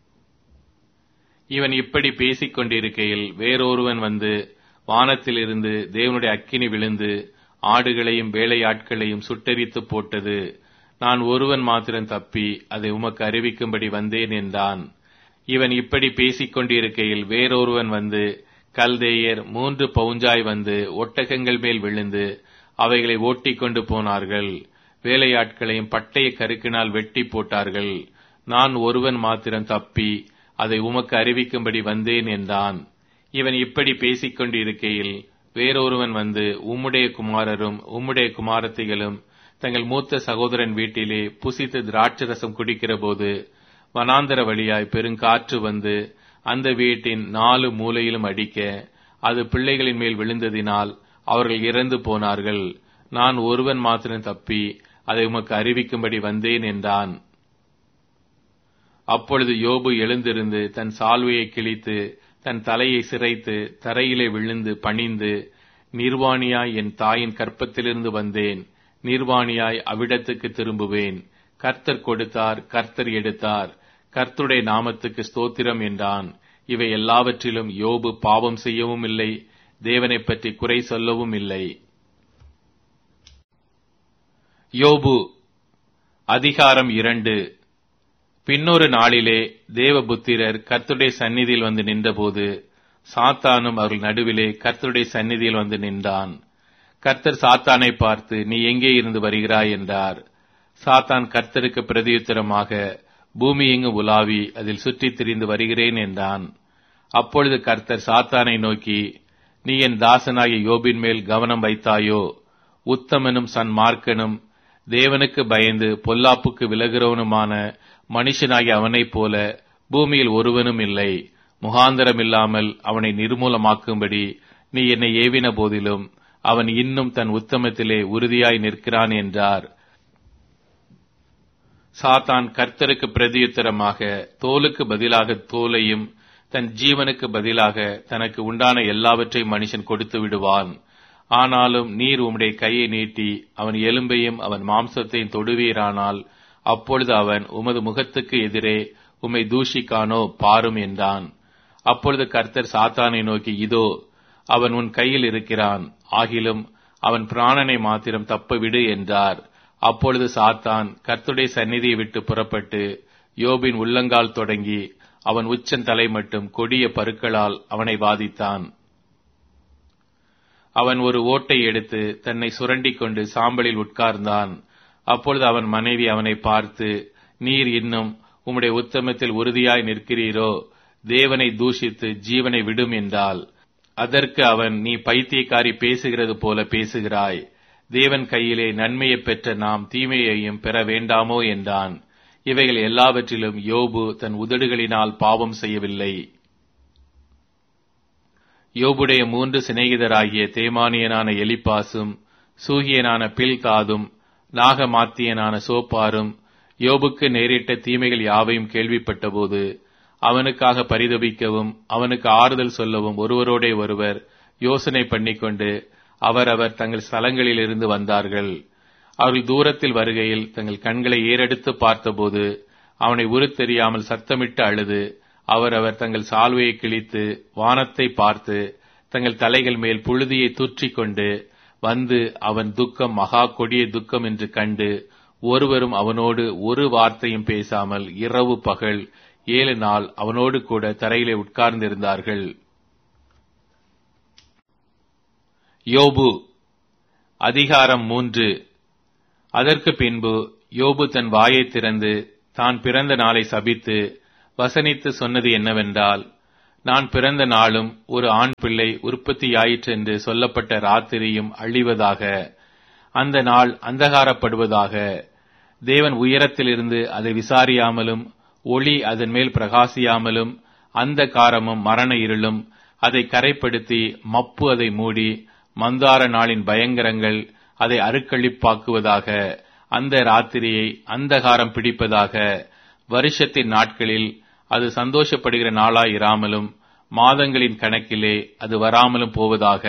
இவன் இப்படி பேசிக் கொண்டிருக்கையில் வேறொருவன் வந்து, வானத்திலிருந்து தேவனுடைய அக்கினி விழுந்து ஆடுகளையும் வேலையாட்களையும் சுட்டெரித்து போட்டது. நான் ஒருவன் மாத்திரம் தப்பி அதை உமக்கு அறிவிக்கும்படி வந்தேன் என்றான். இவன் இப்படி பேசிக் கொண்டிருக்கையில் வேறொருவன் வந்து, கல்தேயர் மூன்று பவுஞ்சாய் வந்து ஒட்டகங்கள் மேல் விழுந்து அவைகளை ஓட்டிக் கொண்டு போனார்கள். வேலையாட்களையும் பட்டய கருக்கினால் வெட்டி போட்டார்கள். நான் ஒருவன் மாத்திரம் தப்பி அதை உமக்கு அறிவிக்கும்படி வந்தேன் என்றான். இவன் இப்படி பேசிக் கொண்டிருக்கையில் வேறொருவன் வந்து, உம்முடைய குமாரரும் உம்முடைய குமாரத்திகளும் தங்கள் மூத்த சகோதரன் வீட்டிலே புசித்து திராட்சரசம் குடிக்கிற போது வனாந்தர வழியாய் பெருங்காற்று வந்து அந்த வீட்டின் நாலு மூலையிலும் அடிக்க அது பிள்ளைகளின் மேல் விழுந்ததினால் அவர்கள் இறந்து போனார்கள். நான் ஒருவன் மாத்திரம் தப்பி அதை உமக்கு அறிவிக்கும்படி வந்தேன் என்றான். அப்பொழுது யோபு எழுந்திருந்து தன் சால்வையை கிழித்து தன் தலையை சிரைத்து தரையிலே விழுந்து பணிந்து, நிர்வாணியாய் என் தாயின் கற்பத்திலிருந்து வந்தேன், நிர்வாணியாய் அவ்விடத்துக்கு திரும்புவேன். கர்த்தர் கொடுத்தார், கர்த்தர் எடுத்தார், கர்த்தருடைய நாமத்துக்கு ஸ்தோத்திரம் என்றான். இவை எல்லாவற்றிலும் யோபு பாவம் செய்யவும் இல்லை, தேவனை பற்றி குறை சொல்லவும் இல்லை. யோபு அதிகாரம் இரண்டு. பின்னொரு நாளிலே தேவபுத்திரர் கர்த்தருடைய சந்நிதியில் வந்து நின்றபோது சாத்தானும் அவர்கள் நடுவிலே கர்த்தருடைய சந்நிதியில் வந்து நின்றான். கர்த்தர் சாத்தானை பார்த்து, நீ எங்கே இருந்து வருகிறாய் என்றார். சாத்தான் கர்த்தருக்கு பிரதியுத்தரமாக, பூமி எங்கு உலாவி அதில் சுற்றித் திரிந்து வருகிறேன் என்றான். அப்பொழுது கர்த்தர் சாத்தானை நோக்கி, நீ என் தாசனாகிய யோபின் மேல் கவனம் வைத்தாயோ? உத்தமனும் சன்மார்க்கனும் தேவனுக்கு பயந்து பொல்லாப்புக்கு விலகிறவனுமான மனுஷனாகிய அவனைப் போல பூமியில் ஒருவனும் இல்லை. முகாந்தரம் இல்லாமல் அவனை நிர்மூலமாக்கும்படி நீ என்னை ஏவின போதிலும் அவன் இன்னும் தன் உத்தமத்திலே உறுதியாய் நிற்கிறான் என்றார். சாத்தான் கர்த்தருக்கு பிரதியுத்தரமாக, தோலுக்கு பதிலாக தோலையும் தன் ஜீவனுக்கு பதிலாக தனக்கு உண்டான எல்லாவற்றையும் மனுஷன் கொடுத்து விடுவான். ஆனாலும் நீர் உம்முடைய கையை நீட்டி அவன் எலும்பையும் அவன் மாம்சத்தையும் தொடுவீரானால் அப்பொழுது அவன் உமது முகத்துக்கு எதிரே உம்மை தூஷிக்கானோ பாரும் என்றான். அப்பொழுது கர்த்தர் சாத்தானை நோக்கி, இதோ அவன் உன் கையில் இருக்கிறான், ஆகிலும் அவன் பிராணனை மாத்திரம் தப்ப விடு என்றார். அப்பொழுது சாத்தான் கர்த்தருடைய சந்நிதியை விட்டு புறப்பட்டு யோபின் உள்ளங்கால் தொடங்கி அவன் உச்சன் தலை மட்டும் கொடிய பருக்களால் அவனை வாதித்தான். அவன் ஒரு ஓட்டை எடுத்து தன்னை சுரண்டிக் கொண்டு சாம்பலில் உட்கார்ந்தான். அப்பொழுது அவன் மனைவி அவனை பார்த்து, நீர் இன்னும் உம்முடைய உத்தமத்தில் உறுதியாய் நிற்கிறீரோ? தேவனை தூஷித்து ஜீவனை விடும் என்றாள். அதற்கு அவன், நீ பைத்தியக்காரி பேசுகிறது போல பேசுகிறாய். தேவன் கையிலே நன்மையை பெற்ற நாம் தீமையையும் பெற வேண்டாமோ என்றான். இவைகள் எல்லாவற்றிலும் யோபு தன் உதடுகளினால் பாவம் செய்யவில்லை. யோபுடைய மூன்று சிநேகிதராகிய தேமானியனான எலிப்பாசும் சூகியனான பில்காதும் நாகமாத்தியனான சோப்பாரும் யோபுக்கு நேரிட்ட தீமைகள் யாவையும் கேள்விப்பட்டபோது அவனுக்காக பரிதபிக்கவும் அவனுக்கு ஆறுதல் சொல்லவும் ஒருவரோடே ஒருவர் யோசனை பண்ணிக்கொண்டு அவரவர் தங்கள் ஸ்தலங்களில் இருந்து வந்தார்கள். அவர்கள் தூரத்தில் வருகையில் தங்கள் கண்களை ஏறெடுத்து பார்த்தபோது அவனை உருத்தெரியாமல் சத்தமிட்டு அழுது அவரவர் தங்கள் சால்வையை கிழித்து வானத்தை பார்த்து தங்கள் தலைகள் மேல் புழுதியை தூற்றிக் கொண்டு வந்து அவன் துக்கம் மகா கொடிய துக்கம் என்று கண்டு ஒருவரும் அவனோடு ஒரு வார்த்தையும் பேசாமல் இரவு பகல் ஏழு நாள் அவனோடு கூட தரையிலே உட்கார்ந்திருந்தார்கள். யோபு அதிகாரம் மூன்று. அதற்கு பின்பு யோபு தன் வாயை திறந்து தான் பிறந்த நாளை சபித்து வசனித்து சொன்னது என்னவென்றால், நான் பிறந்த நாளும் ஒரு ஆண் பிள்ளை உற்பத்தியாயிற்று என்று சொல்லப்பட்ட ராத்திரியும் அழிவதாக, அந்த நாள் அந்தகாரப்படுவதாக. தேவன் உயரத்திலிருந்து அதை விசாரியாமலும் ஒளி அதன் மேல் பிரகாசியாமலும் அந்த காரமும் மரண இருளும் அதை கரைப்படுத்தி மப்பு அதை மூடி மந்தார நாளின் பயங்கரங்கள் அதை அருக்களிப்பாக்குவதாக. அந்த ராத்திரியை அந்தகாரம் பிடிப்பதாக. வருஷத்தின் நாட்களில் அது சந்தோஷப்படுகிற நாளாய் இராமலும் மாதங்களின் கணக்கிலே அது வராமலும் போவதாக.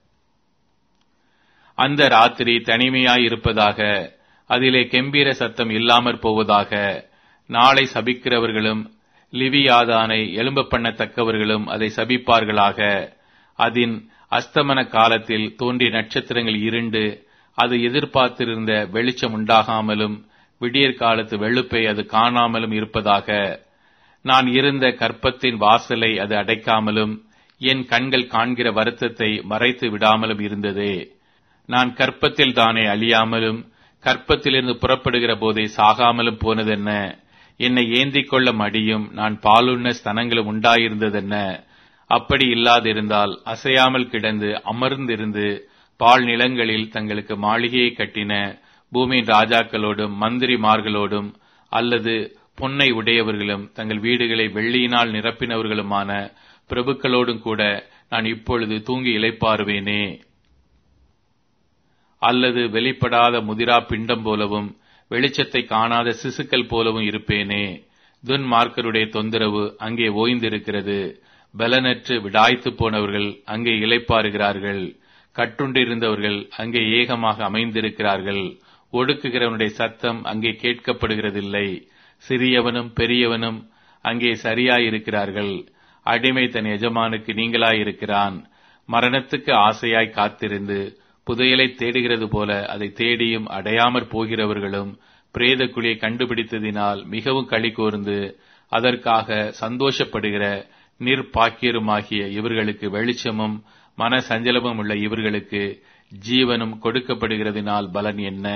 அந்த ராத்திரி தனிமையாய் இருப்பதாக. அதிலே கெம்பீர சத்தம் இல்லாமற் போவதாக. நாளை சபிக்கிறவர்களும் லிவியாதானை எழும்ப பண்ணத்தக்கவர்களும் அதை சபிப்பார்களாக. அதின் அஸ்தமன காலத்தில் தோன்றிய நட்சத்திரங்கள் இருண்டு அது எதிர்பார்த்திருந்த வெளிச்சம் உண்டாகாமலும் விடியற் காலத்து வெளுப்பை அது காணாமலும் இருப்பதாக. நான் இருந்த கற்பத்தின் வாசலை அது அடைக்காமலும் என் கண்கள் காண்கிற வருத்தத்தை மறைத்து விடாமலும் இருந்ததே. நான் கற்பத்தில் தானே அழியாமலும் கற்பத்திலிருந்து புறப்படுகிற போதே சாகாமலும் போனதென்ன? என்னை ஏந்திக் கொள்ள மடியும் நான் பாலுண்ண ஸ்தனங்களும் உண்டாயிருந்ததென்ன? அப்படி இல்லாதிருந்தால் அசையாமல் கிடந்து அமர்ந்திருந்து பால் நிலங்களில் தங்களுக்கு மாளிகையை கட்டின பூமியின் ராஜாக்களோடும் மந்திரிமார்களோடும் அல்லது பொன்னை உடையவர்களும் தங்கள் வீடுகளை வெள்ளியினால் நிரப்பினவர்களுமான பிரபுக்களோடும் கூட நான் இப்பொழுது தூங்கி இளைப்பாறுவேனே. அல்லது வெளிப்படாத முதிரா பிண்டம் போலவும் வெளிச்சத்தை காணாத சிசுக்கள் போலவும் இருப்பேனே. துன்மார்க்கருடைய தொந்தரவு அங்கே ஓய்ந்திருக்கிறது. பலனற்று விடாய்த்து போனவர்கள் அங்கே இளைப்பாறுகிறார்கள். கட்டுண்டிருந்தவர்கள் அங்கே ஏகமாக அமைந்திருக்கிறார்கள். ஒடுக்குகிறவனுடைய சத்தம் அங்கே கேட்கப்படுகிறதில்லை. சிறியவனும் பெரியவனும் அங்கே சரியாயிருக்கிறார்கள். அடிமை தன் எஜமானுக்கு நீங்களாயிருக்கிறான். மரணத்துக்கு ஆசையாய் காத்திருந்து புதையலை தேடுகிறது போல அதை தேடியும் அடையாமற் போகிறவர்களும் பிரேத குழியை கண்டுபிடித்ததினால் மிகவும் களி கூர்ந்து அதற்காக சந்தோஷப்படுகிற நிர்பாக்கியருமாகிய இவர்களுக்கு வெளிச்சமும் மன சஞ்சலமும் உள்ள இவர்களுக்கு ஜீவனும் கொடுக்கப்படுகிறதினால் பலன் என்ன?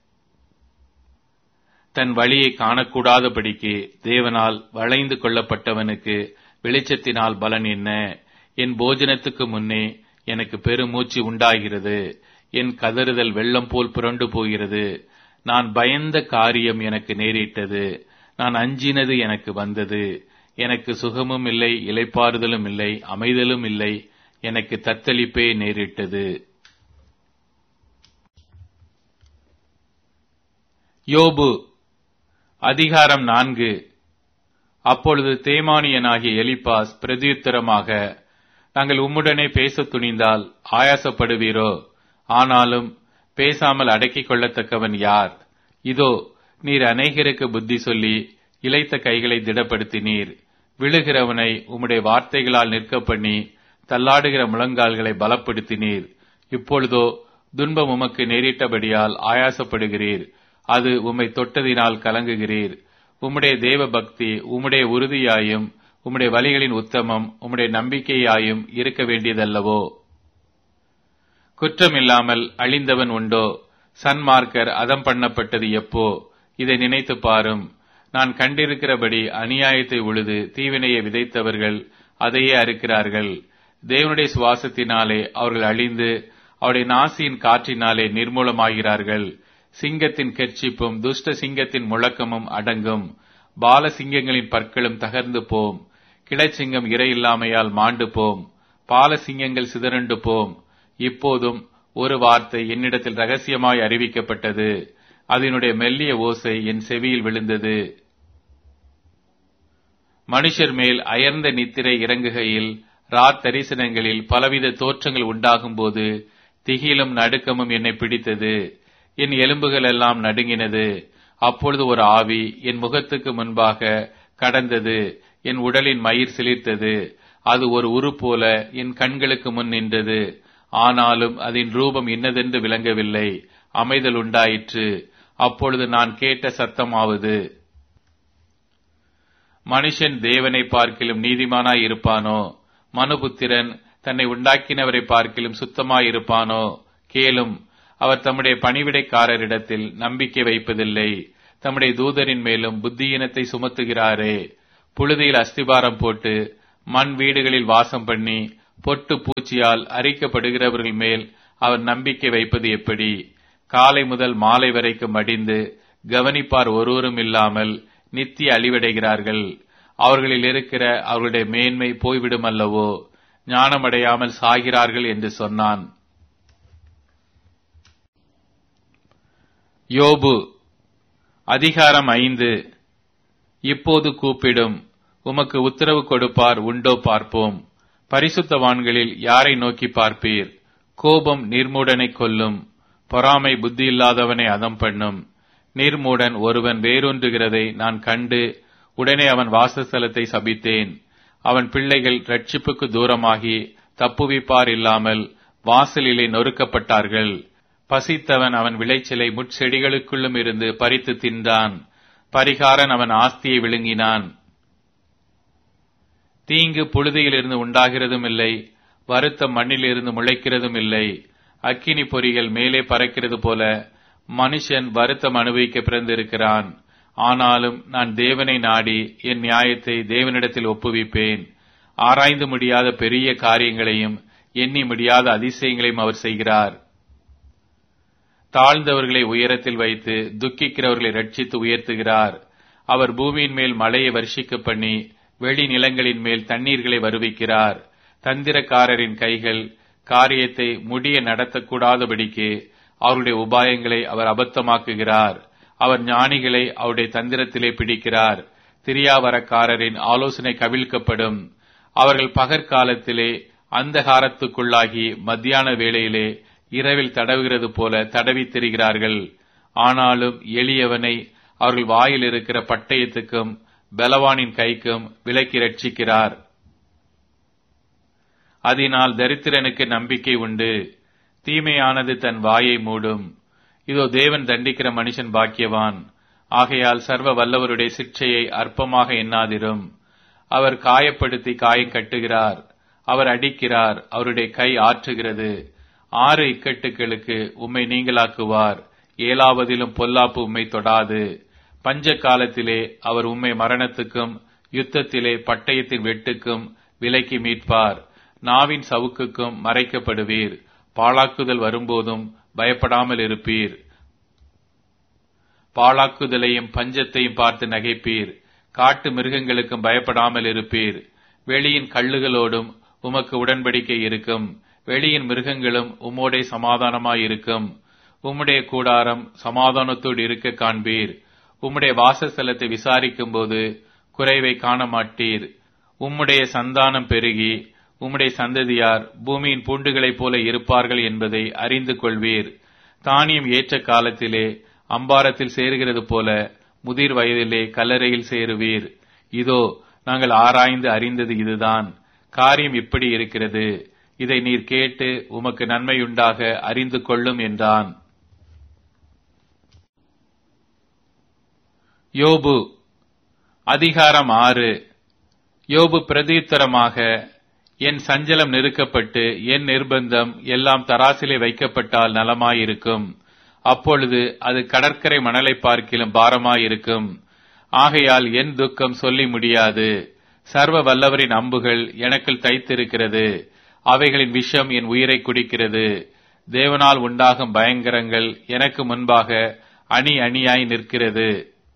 தன் வழியை காணக்கூடாதபடிக்கு தேவனால் வளைந்து கொள்ளப்பட்டவனுக்கு வெளிச்சத்தினால் பலன் என்ன? என் போஜனத்துக்கு முன்னே எனக்கு பெருமூச்சு உண்டாகிறது. என் கதறுதல் வெள்ளம் போல் புரண்டு போகிறது. நான் பயந்த காரியம் எனக்கு நேரிட்டது. நான் அஞ்சினது எனக்கு வந்தது. எனக்கு சுகமும் இல்லை, இளைப்பாறுதலும் இல்லை, அமைதலும் இல்லை. எனக்கு தத்தளிப்பே நேரிட்டது. யோபு அதிகாரம் நான்கு. அப்பொழுது தேமானியனாகிய எலிப்பாஸ் பிரதியுத்தரமாக, நாங்கள் உம்முடனே பேச துணிந்தால் ஆயாசப்படுவீரோ? ஆனாலும் பேசாமல் அடக்கிக் கொள்ளத்தக்கவன் யார்? இதோ நீர் அநேகருக்கு புத்தி சொல்லி இளைத்த கைகளை திடப்படுத்தினீர். விழுகிறவனை உம்முடைய வார்த்தைகளால் நிற்க பண்ணி தள்ளாடுகிற முழங்கால்களை பலப்படுத்தினீர். இப்பொழுதோ துன்பம் உமக்கு நேரிட்டபடியால் ஆயாசப்படுகிறீர். அது உம்மை தொட்டதினால் கலங்குகிறீர். உம்முடைய தேவ பக்தி உம்முடைய உறுதியாயும் உம்முடைய வழிகளின் உத்தமம் உம்முடைய நம்பிக்கையாயும் இருக்க வேண்டியதல்லவோ? குற்றமில்லாமல் அழிந்தவன் உண்டோ? சன்மார்க்கர் அதம் பண்ணப்பட்டது எப்போ? இதை நினைத்து பாரும். நான் கண்டிருக்கிறபடி அநியாயத்தை உழுது தீவினையை விதைத்தவர்கள் அதையே அறுக்கிறார்கள். தேவனுடைய சுவாசத்தினாலே அவர்கள் அழிந்து அவருடைய நாசியின் காற்றினாலே நிர்மூலமாகிறார்கள். சிங்கத்தின் கெர்ச்சிப்பும் துஷ்ட சிங்கத்தின் முழக்கமும் அடங்கும். பால சிங்கங்களின் பற்களும் தகர்ந்து போம். கிளச்சிங்கம் இரையில்லாமையால் மாண்டு போம். பால சிங்கங்கள் சிதறண்டு போம். இப்போதும் ஒரு வார்த்தை என்னிடத்தில் ரகசியமாய் அறிவிக்கப்பட்டது. அதனுடைய மெல்லிய ஓசை என் செவியில் விழுந்தது. மனுஷர் மேல் அயர்ந்த நித்திரை இறங்குகையில் ராத் தரிசனங்களில் பலவித தோற்றங்கள் உண்டாகும் போது திகிலும் நடுக்கமும் என்னை பிடித்தது. என் எலும்புகள் எல்லாம் நடுங்கினது. அப்பொழுது ஒரு ஆவி என் முகத்துக்கு முன்பாக கடந்தது. என் உடலின் மயிர் சிலிர்த்தது. அது ஒரு உரு போல என் கண்களுக்கு முன் நின்றது. ஆனாலும் அதன் ரூபம் இன்னதென்று விளங்கவில்லை. அமைதல் உண்டாயிற்று. அப்பொழுது நான் கேட்ட சத்தமாவது, மனுஷன் தேவனை பார்க்கிலும் நீதிமானாய் இருப்பானோ? மனுபுத்திரன் தன்னை உண்டாக்கினவரை பார்க்கிலும் சுத்தமாயிருப்பானோ? கேளும், அவர் தம்முடைய பணிவிடைக்காரரிடத்தில் நம்பிக்கை வைப்பதில்லை. தம்முடைய தூதரின் மேலும் புத்தியீனத்தை சுமத்துகிறாரே. புழுதியில் அஸ்திபாரம் போட்டு மண் வீடுகளில் வாசம் பண்ணி பொட்டு பூச்சியால் அரிக்கப்படுகிறவர்கள் மேல் அவர் நம்பிக்கை வைப்பது எப்படி? காலை முதல் மாலை வரைக்கும் மடிந்து கவனிப்பார் ஒருவரும் இல்லாமல் நித்திய அழிவடைகிறார்கள். அவர்களில் இருக்கிற அவர்களுடைய மேன்மை போய்விடும் அல்லவோ? ஞானமடையாமல் சாகிறார்கள் என்று சொன்னான். யோபு அதிகாரம் ஐந்து. இப்போது கூப்பிடும், உமக்கு உத்தரவு கொடுப்பார் உண்டோ பார்ப்போம். பரிசுத்தவான்களில் யாரை நோக்கி பார்ப்பீர்? கோபம் நிர்மூடனை கொல்லும், பொறாமை புத்தியில்லாதவனை அதம் பண்ணும். நிர்மூடன் ஒருவன் வேரூன்றுகிறதை நான் கண்டு உடனே அவன் வாசஸ்தலத்தை சபித்தேன். அவன் பிள்ளைகள் ரட்சிப்புக்கு தூரமாகி தப்புவிப்பார் இல்லாமல் வாசலிலே நொறுக்கப்பட்டார்கள். பசித்தவன் அவன் விளைச்சலை முட்செடிகளுக்குள்ளும் இருந்து பறித்து தின்றான். பரிகாரன் அவன் ஆஸ்தியை விழுங்கினான். தீங்கு புழுதியிலிருந்து உண்டாகிறதும் இல்லை, வருத்தம் மண்ணிலிருந்து முளைக்கிறதும் இல்லை. அக்கினி பொறிகள் மேலே பறக்கிறது போல மனுஷன் வருத்தம் அனுபவிக்க பிறந்திருக்கிறான். ஆனாலும் நான் தேவனை நாடி என் நியாயத்தை தேவனிடத்தில் ஒப்புவிப்பேன். ஆராய்ந்து முடியாத பெரிய காரியங்களையும் எண்ணி முடியாத அதிசயங்களையும் அவர் செய்கிறார். தாழ்ந்தவர்களை உயரத்தில் வைத்து துக்கிக்கிறவர்களை ரட்சித்து உயர்த்துகிறார். அவர் பூமியின் மேல் மழையை வர்ஷிக்க பண்ணி வெளி நிலங்களின் மேல் தண்ணீர்களை வருவிக்கிறார். தந்திரக்காரரின் கைகள் காரியத்தை முடிய நடத்தக்கூடாதபடிக்கு அவருடைய உபாயங்களை அவர் அபத்தமாக்குகிறார். அவர் ஞானிகளை அவருடைய தந்திரத்திலே பிடிக்கிறார். திரியாவரக்காரரின் ஆலோசனை கவிழ்க்கப்படும். அவர்கள் பகற்காலத்திலே அந்தகாரத்துக்குள்ளாகி மத்தியான வேளையிலே இரவில் தடவுகிறது போல தடவி திரிகிறார்கள். ஆனாலும் எளியவனை அவர்கள் வாயில் இருக்கிற பட்டயத்துக்கும் பலவானின் கைக்கும் விலக்கி ரட்சிக்கிறார். அதனால் தரித்திரனுக்கு நம்பிக்கை உண்டு. தீமையானது தன் வாயை மூடும். இதோ தேவன் தண்டிக்கிற மனுஷன் பாக்கியவான். ஆகையால் சர்வ வல்லவருடைய சிற்றையை அற்பமாக எண்ணாதிரும். அவர் காயப்படுத்தி காயம் கட்டுகிறார். அவர் அடிக்கிறார், அவருடைய கை ஆற்றுகிறது. ஆறு இக்கட்டுகளுக்கு உம்மை நீங்களாக்குவார். ஏழாவதிலும் பொல்லாப்பு உம்மை தொடாது. பஞ்ச காலத்திலே அவர் உம்மை மரணத்துக்கும் யுத்தத்திலே பட்டயத்தின் வெட்டுக்கும் விலக்கி மீட்பார். நாவின் சவுக்குக்கும் மறைக்கப்படுவீர். பாழாக்குதல் வரும்போதும் பயப்படாமல் இருப்பீர். பாழாக்குதலையும் பஞ்சத்தையும் பார்த்து நகைப்பீர். காட்டு மிருகங்களுக்கும் பயப்படாமல் இருப்பீர். வெளியின் கள்ளுகளோடும் உமக்கு உடன்படிக்கை இருக்கும். வெளியின் மிருகங்களும் உம்மோடே சமாதானமாயிருக்கும். உம்முடைய கூடாரம் சமாதானத்தோடு இருக்க காண்பீர். உம்முடைய வாசஸ்தலத்தை விசாரிக்கும் போது குறைவை காண மாட்டீர். உம்முடைய சந்தானம் பெருகி உம்முடைய சந்ததியார் பூமியின் பூண்டுகளைப் போல இருப்பார்கள் என்பதை அறிந்து கொள்வீர். தானியம் ஏற்ற காலத்திலே அம்பாரத்தில் சேருகிறது போல முதிர் வயதிலே கல்லறையில் சேருவீர். இதோ நாங்கள் ஆராய்ந்து அறிந்தது இதுதான். காரியம் இப்படி இருக்கிறது. இதை நீர் கேட்டு உமக்கு நன்மையுண்டாக அறிந்து கொள்ளும் என்றான். யோபு அதிகாரம் ஆறு. யோபு பிரதியுத்தரமாக, என் சஞ்சலம் நெருக்கப்பட்டு என் நிர்பந்தம் எல்லாம் தராசிலே வைக்கப்பட்டால் நலமாயிருக்கும். அப்பொழுது அது கடற்கரை மணலை பார்க்கிலும் பாரமாயிருக்கும். ஆகையால் என் துக்கம் சொல்லி முடியாது. சர்வ வல்லவரின் அம்புகள் எனக்குள் தைத்திருக்கிறது. அவைகளின் விஷம் என் உயிரை குடிக்கிறது. தேவனால் உண்டாகும் பயங்கரங்கள் எனக்கு முன்பாக அணி அணியாய் நிற்கிறது.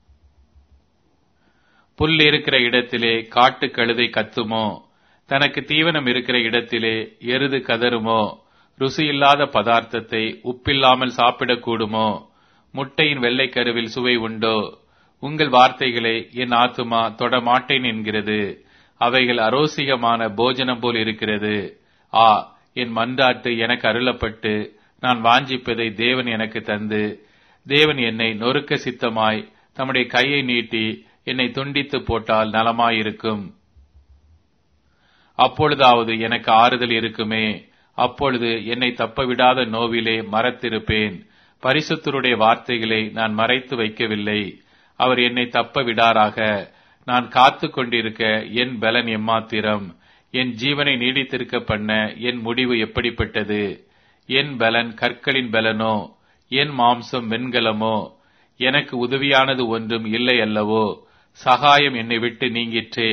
புல் இருக்கிற இடத்திலே காட்டு கழுதை கத்துமோ? தனக்கு தீவனம் இருக்கிற இடத்திலே எருது கதறுமோ? ருசியில்லாத பதார்த்தத்தை உப்பில்லாமல் சாப்பிடக்கூடுமோ? முட்டையின் வெள்ளை கருவில் சுவை உண்டோ? உங்கள் வார்த்தைகளை என் ஆத்துமா தொடமாட்டேன் என்கிறது. அவைகள் அரோசிகமான போஜனம் போல் இருக்கிறது. ஆ, என் மன்றாட்டு எனக்கு அருளப்பட்டு நான் வாஞ்சிப்பதை தேவன் எனக்கு தந்து, தேவன் என்னை நொறுக்க சித்தமாய் தம்முடைய கையை நீட்டி என்னை துண்டித்து போட்டால் நலமாயிருக்கும். அப்பொழுதாவது எனக்கு ஆறுதல் இருக்குமே. அப்பொழுது என்னை தப்பவிடாத நோவிலே மறத்திருப்பேன். பரிசுத்தருடைய வார்த்தைகளை நான் மறைத்து வைக்கவில்லை. அவர் என்னை தப்ப விடாராக. நான் காத்து கொண்டிருக்க என் பலன் எம்மாத்திரம்? என் ஜீவனை நீடித்திருக்க பண்ண என் முடிவு எப்படிப்பட்டது? என் பலன் கற்களின் பலனோ? என் மாம்சம் வெண்கலமோ? எனக்கு உதவியானது ஒன்றும் இல்லை அல்லவோ? சகாயம் என்னை விட்டு நீங்கிற்றே.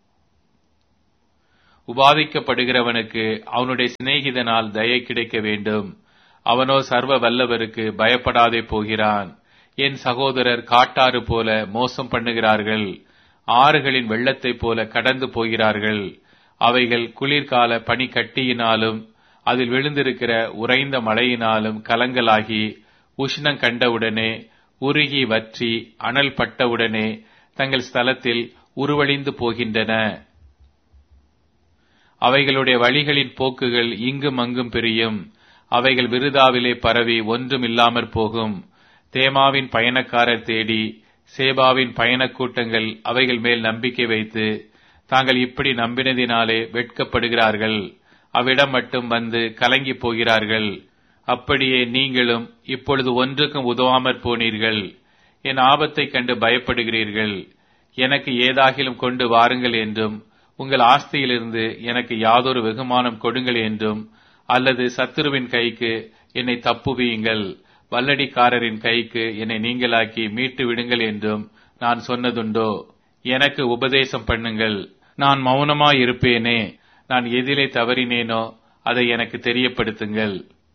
உபாதிக்கப்படுகிறவனுக்கு அவனுடைய சிநேகிதனால் தயை கிடைக்க வேண்டும். அவனோ சர்வ வல்லவருக்கு பயப்படாதே போகிறான். என் சகோதரர் காட்டாறு போல மோசம் பண்ணுகிறார்கள். ஆறுகளின் வெள்ளத்தைப் போல கடந்து போகிறார்கள். அவைகள் குளிர்கால பனிக்கட்டியினாலும் அதில் விழுந்திருக்கிற உறைந்த மழையினாலும் கலங்கலாகி உஷ்ணம் கண்டவுடனே உருகி வற்றி அனல் பட்டவுடனே தங்கள் ஸ்தலத்தில் உருவழிந்து போகின்றன. அவைகளுடைய வழிகளின் போக்குகள் இங்கும் அங்கும் பிரியும். அவைகள் விருதாவிலே பரவி ஒன்றும் இல்லாமற் போகும். தேமாவின் பயணக்காரர் தேடி சேபாவின் பயணக் கூட்டங்கள் அவைகள் மேல் நம்பிக்கை வைத்து தாங்கள் இப்படி நம்பினதினாலே வெட்கப்படுகிறார்கள். அவ்விடம் மட்டும் வந்து கலங்கி போகிறார்கள். அப்படியே நீங்களும் இப்பொழுது ஒன்றுக்கும் உதவாமற் போனீர்கள். என் ஆபத்தைக் கண்டு பயப்படுகிறீர்கள். எனக்கு ஏதாகிலும் கொண்டு வாருங்கள் என்றும் உங்கள் ஆஸ்தியிலிருந்து எனக்கு யாதொரு வெகுமானம் கொடுங்கள் என்றும், அல்லது சத்துருவின் கைக்கு என்னை தப்புவியுங்கள், வல்லடிக்காரரின் கைக்கு என்னை நீங்களாக்கி மீட்டு விடுங்கள் என்றும் நான் சொன்னதுண்டோ? எனக்கு உபதேசம் பண்ணுங்கள், நான் மௌனமாயிருப்பேனே. நான் எதிலே தவறினேனோ அதை எனக்கு தெரியப்படுத்துங்கள்.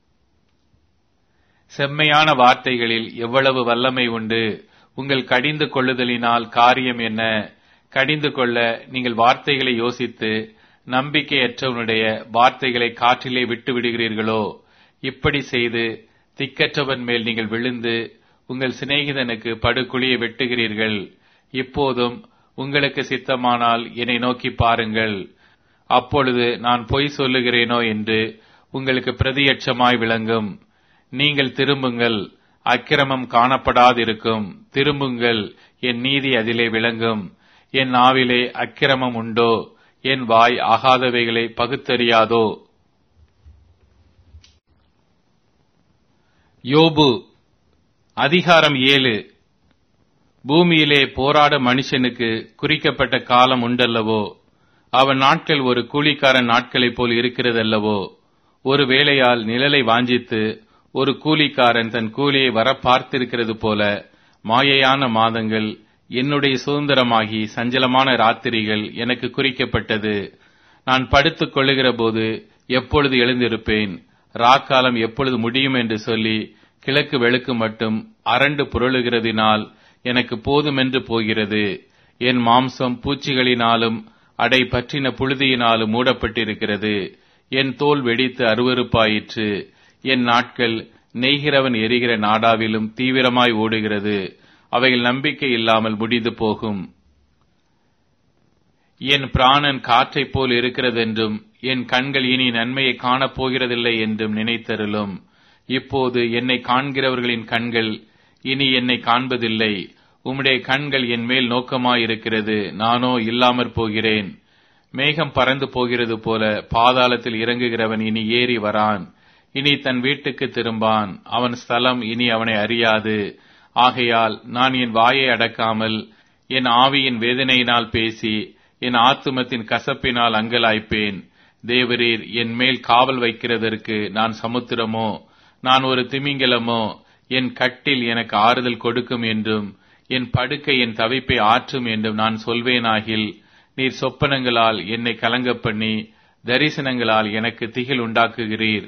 செம்மையான வார்த்தைகளில் எவ்வளவு வல்லமை உண்டு! உங்கள் கடிந்து கொள்ளுதலினால் காரியம் என்ன? கடிந்து கொள்ள நீங்கள் வார்த்தைகளை யோசித்து நம்பிக்கையற்றவனுடைய வார்த்தைகளை காற்றிலே விட்டு விடுகிறீர்களோ? இப்படி செய்து திக்கற்றவன் மேல் நீங்கள் விழுந்து உங்கள் சிநேகிதனுக்கு படுகுழியை வெட்டுகிறீர்கள். இப்போதும் உங்களுக்கு சித்தமானால் என்னை நோக்கி பாருங்கள். அப்பொழுது நான் பொய் சொல்லுகிறேனோ என்று உங்களுக்கு பிரதியட்சமாய் விளங்கும். நீங்கள் திரும்புங்கள், அக்கிரமம் காணப்படாதிருக்கும். திரும்புங்கள், என் நீதி அதிலே விளங்கும். என் நாவிலே அக்கிரமம் உண்டோ? என் வாய் ஆகாதவைகளை பகுத்தறியாதோ? யோபு அதிகாரம் ஏழு. பூமியிலே போராட மனுஷனுக்கு குறிக்கப்பட்ட காலம் உண்டல்லவோ? அவன் நாட்கள் ஒரு கூலிக்காரன் நாட்களைப் போல் இருக்கிறதல்லவோ? ஒரு வேளையால் நிழலை வாஞ்சித்து ஒரு கூலிக்காரன் தன் கூலியை வர பார்த்திருக்கிறது போல மாயையான மாதங்கள் என்னுடைய சுதந்திரமாகி சஞ்சலமான ராத்திரிகள் எனக்கு குறிக்கப்பட்டது. நான் படுத்துக் கொள்ளுகிற போது எப்பொழுது எழுந்திருப்பேன், ராக்காலம் எப்பொழுது முடியும் என்று சொல்லி கிழக்கு வெளுக்கு மட்டும் அரண்டு புரளுகிறதினால் எனக்கு போதுமென்று போகிறது. என் மாம்சம் பூச்சிகளினாலும் அடை பற்றின புழுதியினாலும் மூடப்பட்டிருக்கிறது. என் தோல் வெடித்து அருவருப்பாயிற்று. என் நாட்கள் நெய்கிறவன் எரிகிற நாடாவிலும் தீவிரமாய் ஓடுகிறது. அவைகள் நம்பிக்கை இல்லாமல் முடிந்து போகும். என் பிராணன் காற்றைப் போல் இருக்கிறதென்றும் என் கண்கள் இனி நன்மையை காணப் போகிறதில்லை என்றும் நினைத்தருளும். இப்போது என்னை காண்கிறவர்களின் கண்கள் இனி என்னை காண்பதில்லை. உம்முடைய கண்கள் என் மேல் நோக்கமாயிருக்கிறது, நானோ இல்லாமற் போகிறேன். மேகம் பறந்து போகிறது போல பாதாளத்தில் இறங்குகிறவன் இனி ஏறி வரான். இனி தன் வீட்டுக்கு திரும்பான். அவன் ஸ்தலம் இனி அவனை அறியாது. ஆகையால் நான் என் வாயை அடக்காமல் என் ஆவியின் வேதனையினால் பேசி என் ஆத்துமத்தின் கசப்பினால் அங்கலாய்ப்பேன். தேவரீர் என் மேல் காவல் வைக்கிறதற்கு நான் சமுத்திரமோ, நான் ஒரு திமிங்கலமோ? என் கட்டில் எனக்கு ஆறுதல் கொடுக்கும் என்றும் என் படுக்கை என் தவிப்பை ஆற்றும் என்றும் நான் சொல்வேனாகில், நீர் சொப்பனங்களால் என்னை கலங்க பண்ணி தரிசனங்களால் எனக்கு திகில் உண்டாக்குகிறீர்.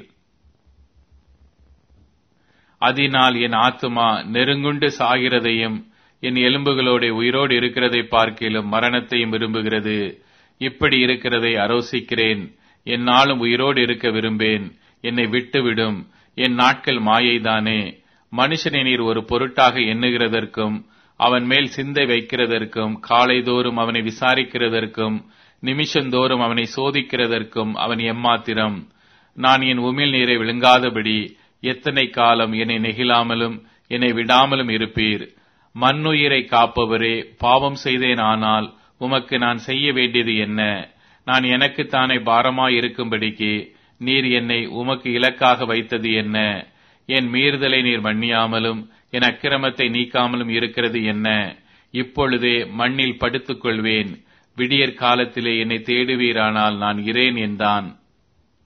அதனால் என் ஆத்துமா நெருங்குண்டு சாகிறதையும் என் எலும்புகளோட உயிரோடு இருக்கிறதை பார்க்கிலும் மரணத்தையும் விரும்புகிறது. இப்படி இருக்கிறதை அரோசிக்கிறேன். என்னாலும் உயிரோடு இருக்க விரும்பேன். என்னை விட்டுவிடும். என் நாட்கள் மாயைதானே. மனுஷனை நீர் ஒரு பொருட்டாக எண்ணுகிறதற்கும் அவன் மேல் சிந்தை வைக்கிறதற்கும் காலைதோறும் அவனை விசாரிக்கிறதற்கும் நிமிஷந்தோறும் அவனை சோதிக்கிறதற்கும் அவன் எம்மாத்திரம்? நான் என் உமிழ் நீரை விழுங்காதபடி எத்தனை காலம் என்னை நெகிழாமலும் என்னை விடாமலும் இருப்பீர்? மண்ணுயிரை காப்பவரே, பாவம் செய்தேன். ஆனால் உமக்கு நான் செய்ய வேண்டியது என்ன? நான் எனக்குத்தானே பாரமாய் இருக்கும்படிக்கு நீர் என்னை உமக்கு இலக்காக வைத்தது என்ன? என் மீறுதலை நீர் மன்னியாமலும் என் அக்கிரமத்தை நீக்காமலும் இருக்கிறது என்ன? இப்பொழுதே மண்ணில் படுத்துக் கொள்வேன். விடியற் காலத்திலே என்னை தேடுவீரானால் நான் இரேன் என்றான்.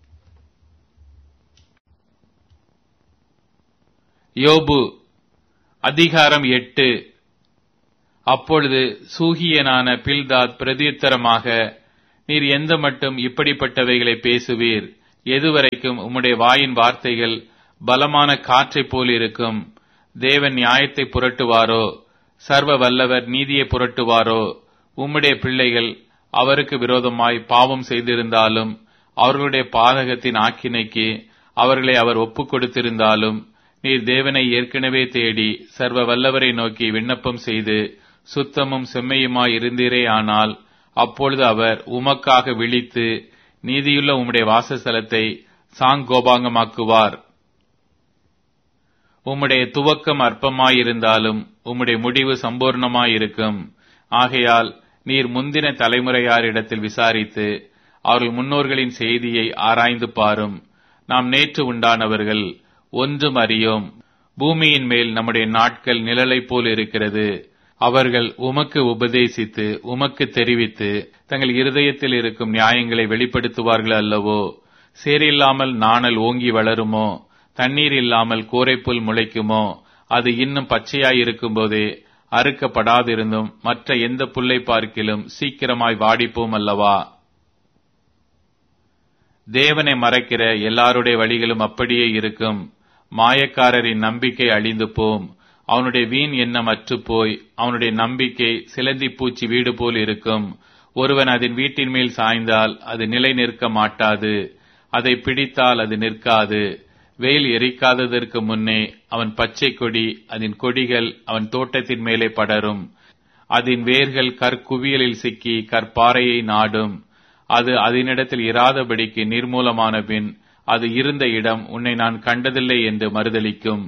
யோபு அதிகாரம் எட்டு. அப்பொழுது சூகியனான பில்தாத் பிரதியுத்தரமாக, நீர் எந்த மட்டும் இப்படிப்பட்டவைகளை பேசுவீர்? எதுவரைக்கும் உம்முடைய வாயின் வார்த்தைகள் பலமான காற்றைப் போல் இருக்கும்? தேவன் நியாயத்தை புரட்டுவாரோ? சர்வ வல்லவர் நீதியை புரட்டுவாரோ? உம்முடைய பிள்ளைகள் அவருக்கு விரோதமாய் பாவம் செய்திருந்தாலும், அவர்களுடைய பாதகத்தின் ஆக்கினைக்கு அவர்களை அவர் ஒப்புக் கொடுத்திருந்தாலும், நீர் தேவனை ஏற்கனவே தேடி சர்வ வல்லவரை நோக்கி விண்ணப்பம் செய்து சுத்தமும் செம்மையுமாய் இருந்தீரே ஆனால், அப்பொழுது அவர் உமக்காக விழித்து நீதியுள்ள உம்முடைய வாசஸ்தலத்தை சாங்கோபாங்கமாக்குவார். உம்முடைய துவக்கம் அற்பமாயிருந்தாலும் உம்முடைய முடிவு சம்பூர்ணமாயிருக்கும். ஆகையால் நீர் முந்தின தலைமுறையாரிடத்தில் விசாரித்து அவர்கள் முன்னோர்களின் செய்தியை ஆராய்ந்து பாரும். நாம் நேற்று உண்டானவர்கள், ஒன்றும் அறியோம். பூமியின் மேல் நம்முடைய நாட்கள் நிழலைப் போல் இருக்கிறது. அவர்கள் உமக்கு உபதேசித்து உமக்கு தெரிவித்து தங்கள் இருதயத்தில் இருக்கும் நியாயங்களை வெளிப்படுத்துவார்கள் அல்லவோ? சேரில்லாமல் நாணல் ஓங்கி வளருமோ? தண்ணீர் இல்லாமல் கோரைப்புல் முளைக்குமோ? அது இன்னும் பச்சையாயிருக்கும் போதே அறுக்கப்படாதிருந்தும் மற்ற எந்த புல்லை பார்க்கிலும் சீக்கிரமாய் வாடிப்போம் அல்லவா? தேவனை மறைக்கிற எல்லாருடைய வழிகளும் அப்படியே இருக்கும். மாயக்காரரின் நம்பிக்கை அழிந்து போம். அவனுடைய வீண் எண்ணம் அற்றுப் போய் அவனுடைய நம்பிக்கை சிலந்தி பூச்சி வீடு போல் இருக்கும். ஒருவன் அதன் வீட்டின் மேல் சாய்ந்தால் அது நிலை நிற்க மாட்டாது. அதை பிடித்தால் அது நிற்காது. வெயில் எரிக்காததற்கு முன்னே அவன் பச்சை கொடி, அதன் கொடிகள் அவன் தோட்டத்தின் மேலே படரும். அதன் வேர்கள் கற்குவியலில் சிக்கி கற்பாறையை நாடும். அது அதனிடத்தில் இராதபடிக்கு நிர்மூலமான பின் அது இருந்த இடம் உன்னை நான் கண்டதில்லை என்று மறுதலிக்கும்.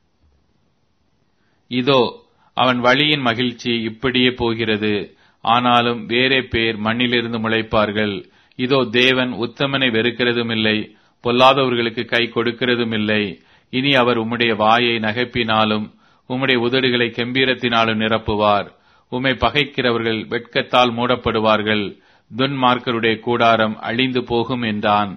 இதோ அவன் வழியின் மகிழ்ச்சி இப்படியே போகிறது. ஆனாலும் வேறே பேர் மண்ணிலிருந்து முளைப்பார்கள். இதோ தேவன் உத்தமனை வெறுக்கிறதும் இல்லை, பொல்லாதவர்களுக்கு கை கொடுக்கிறதும் இல்லை. இனி அவர் உம்முடைய வாயை நகைப்பினாலும் உம்முடைய உதடுகளை கெம்பீரத்தினாலும் நிரப்புவார். உம்மை பகைக்கிறவர்கள் வெட்கத்தால் மூடப்படுவார்கள். துன்மார்க்கருடைய கூடாரம் அழிந்து போகும் என்றான்.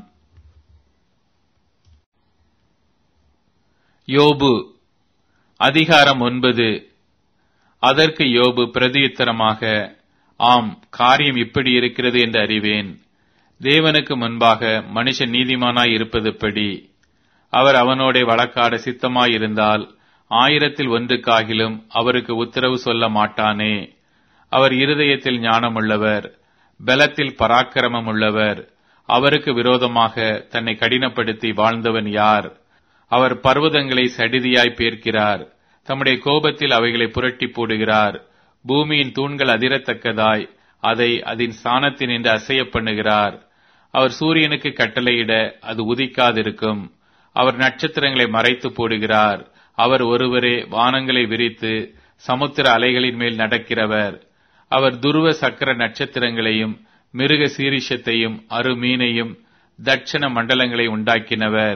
யோபு அதிகாரம் ஒன்பது. அதற்கு யோபு பிரதியுத்தரமாக, ஆம், காரியம் இப்படி இருக்கிறது என்று அறிவேன். தேவனுக்கு முன்பாக மனுஷன் நீதிமானாய் இருப்பதுப்படி? அவர் அவனோட வழக்காட சித்தமாயிருந்தால் ஆயிரத்தில் ஒன்றுக்காகிலும் அவருக்கு உத்தரவு சொல்ல மாட்டானே. அவர் இருதயத்தில் ஞானமுள்ளவர், பலத்தில் பராக்கிரமம் உள்ளவர். அவருக்கு விரோதமாக தன்னை கடினப்படுத்தி வாழ்ந்தவன் யார்? அவர் பர்வதங்களை சடிதியாய் பேர்க்கிறார். தம்முடைய கோபத்தில் அவைகளை புரட்டி போடுகிறார். பூமியின் தூண்கள் அதிரத்தக்கதாய் அதை அதன் ஸ்தானத்தினின்று அசைய பண்ணுகிறார். அவர் சூரியனுக்கு கட்டளையிட அது உதிக்காதிருக்கும். அவர் நட்சத்திரங்களை மறைத்து போடுகிறார். அவர் ஒருவரே வானங்களை விரித்து சமுத்திர அலைகளின் மேல் நடக்கிறவர். அவர் துருவ சக்கர நட்சத்திரங்களையும் மிருக சீரிஷத்தையும் அருமீனையும் தட்சண மண்டலங்களை உண்டாக்கினவர்.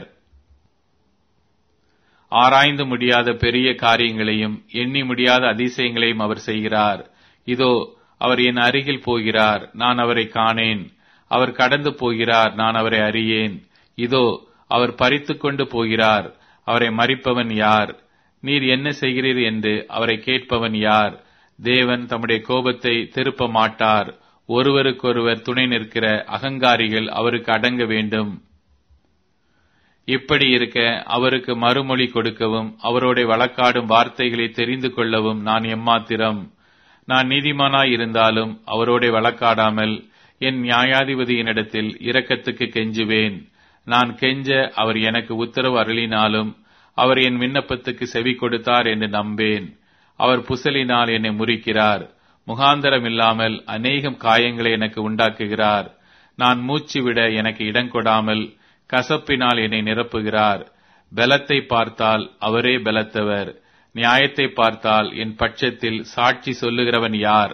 ஆராய்ந்து முடியாத பெரிய காரியங்களையும் எண்ணி முடியாத அதிசயங்களையும் அவர் செய்கிறார். இதோ அவர் என் அருகில் போகிறார், நான் அவரை காணேன். அவர் கடந்து போகிறார், நான் அவரை அறியேன். இதோ அவர் பறித்துக் கொண்டு போகிறார், அவரை மறிப்பவன் யார்? நீர் என்ன செய்கிறீர் என்று அவரை கேட்பவன் யார்? தேவன் தம்முடைய கோபத்தை திருப்ப மாட்டார். ஒருவருக்கொருவர் துணை நிற்கிற அகங்காரிகள் அவருக்கு அடங்க வேண்டும். இப்படி இருக்க அவருக்கு மறுமொழி கொடுக்கவும் அவரோட வழக்காடும் வார்த்தைகளை தெரிந்து கொள்ளவும் நான் எம்மாத்திரம்? நான் நீதிமானாய் இருந்தாலும் அவரோட வழக்காடாமல் என் நியாயாதிபதியினிடத்தில் இரக்கத்துக்கு கெஞ்சுவேன். நான் கெஞ்ச அவர் எனக்கு உத்தரவு அருளினாலும் அவர் என் விண்ணப்பத்துக்கு செவி கொடுத்தார் என்று நம்பேன். அவர் புசலினால் என்னை முறிக்கிறார். முகாந்தரம் இல்லாமல் அநேகம் காயங்களை எனக்கு உண்டாக்குகிறார். நான் மூச்சு விட எனக்கு இடங்கொடாமல் கசப்பினால் என்னை நிரப்புகிறார். பலத்தை பார்த்தால் அவரே பலத்தவர். நியாயத்தை பார்த்தால் என் பட்சத்தில் சாட்சி சொல்லுகிறவன் யார்?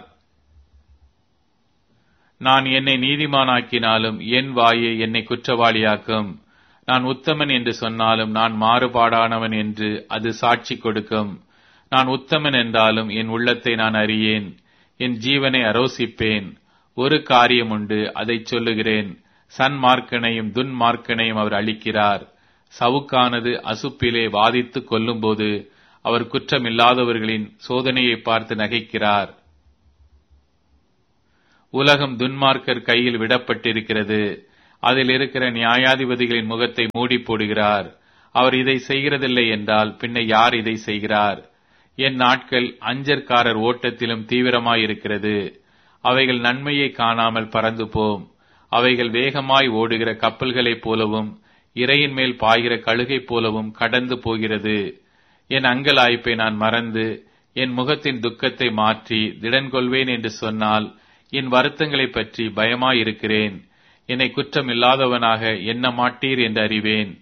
நான் என்னை நீதிமானாக்கினாலும் என் வாயை என்னை குற்றவாளியாக்கும். நான் உத்தமன் என்று சொன்னாலும் நான் மாறுபாடானவன் என்று அது சாட்சி கொடுக்கும். நான் உத்தமன் என்றாலும் என் உள்ளத்தை நான் அறியேன். என் ஜீவனை அரோசிப்பேன். ஒரு காரியம் உண்டு, அதை சொல்லுகிறேன். சன்மார்க்கனையும் துன்மார்க்கனையும் அவர் அளிக்கிறார். சவுக்கானது அசுப்பிலே வாதித்து கொல்லும்போது அவர் குற்றமில்லாதவர்களின் சோதனையை பார்த்து நகைக்கிறார். உலகம் துன்மார்க்கர் கையில் விடப்பட்டிருக்கிறது. அதில் இருக்கிற நியாயாதிபதிகளின் முகத்தை மூடி போடுகிறார். அவர் இதை செய்கிறதில்லை என்றால் பின்ன யார் இதை செய்கிறார்? என் நாட்கள் அஞ்சற்காரர் ஓட்டத்திலும் தீவிரமாயிருக்கிறது. அவைகள் நன்மையை காணாமல் பறந்து போம். அவைகள் வேகமாய் ஓடுகிற கப்பல்களைப் போலவும் இரையின் மேல் பாய்கிற கழுகை போலவும் கடந்து போகிறது. என் அங்கலாய்ப்பை நான் மறந்து என் முகத்தின் துக்கத்தை மாற்றி திடன் கொள்வேன் என்று சொன்னால் என் வருத்தங்களைப் பற்றி பயமாயிருக்கிறேன். என்னை குற்றம் இல்லாதவனாக எண்ண மாட்டீர் என்று அறிவேன்.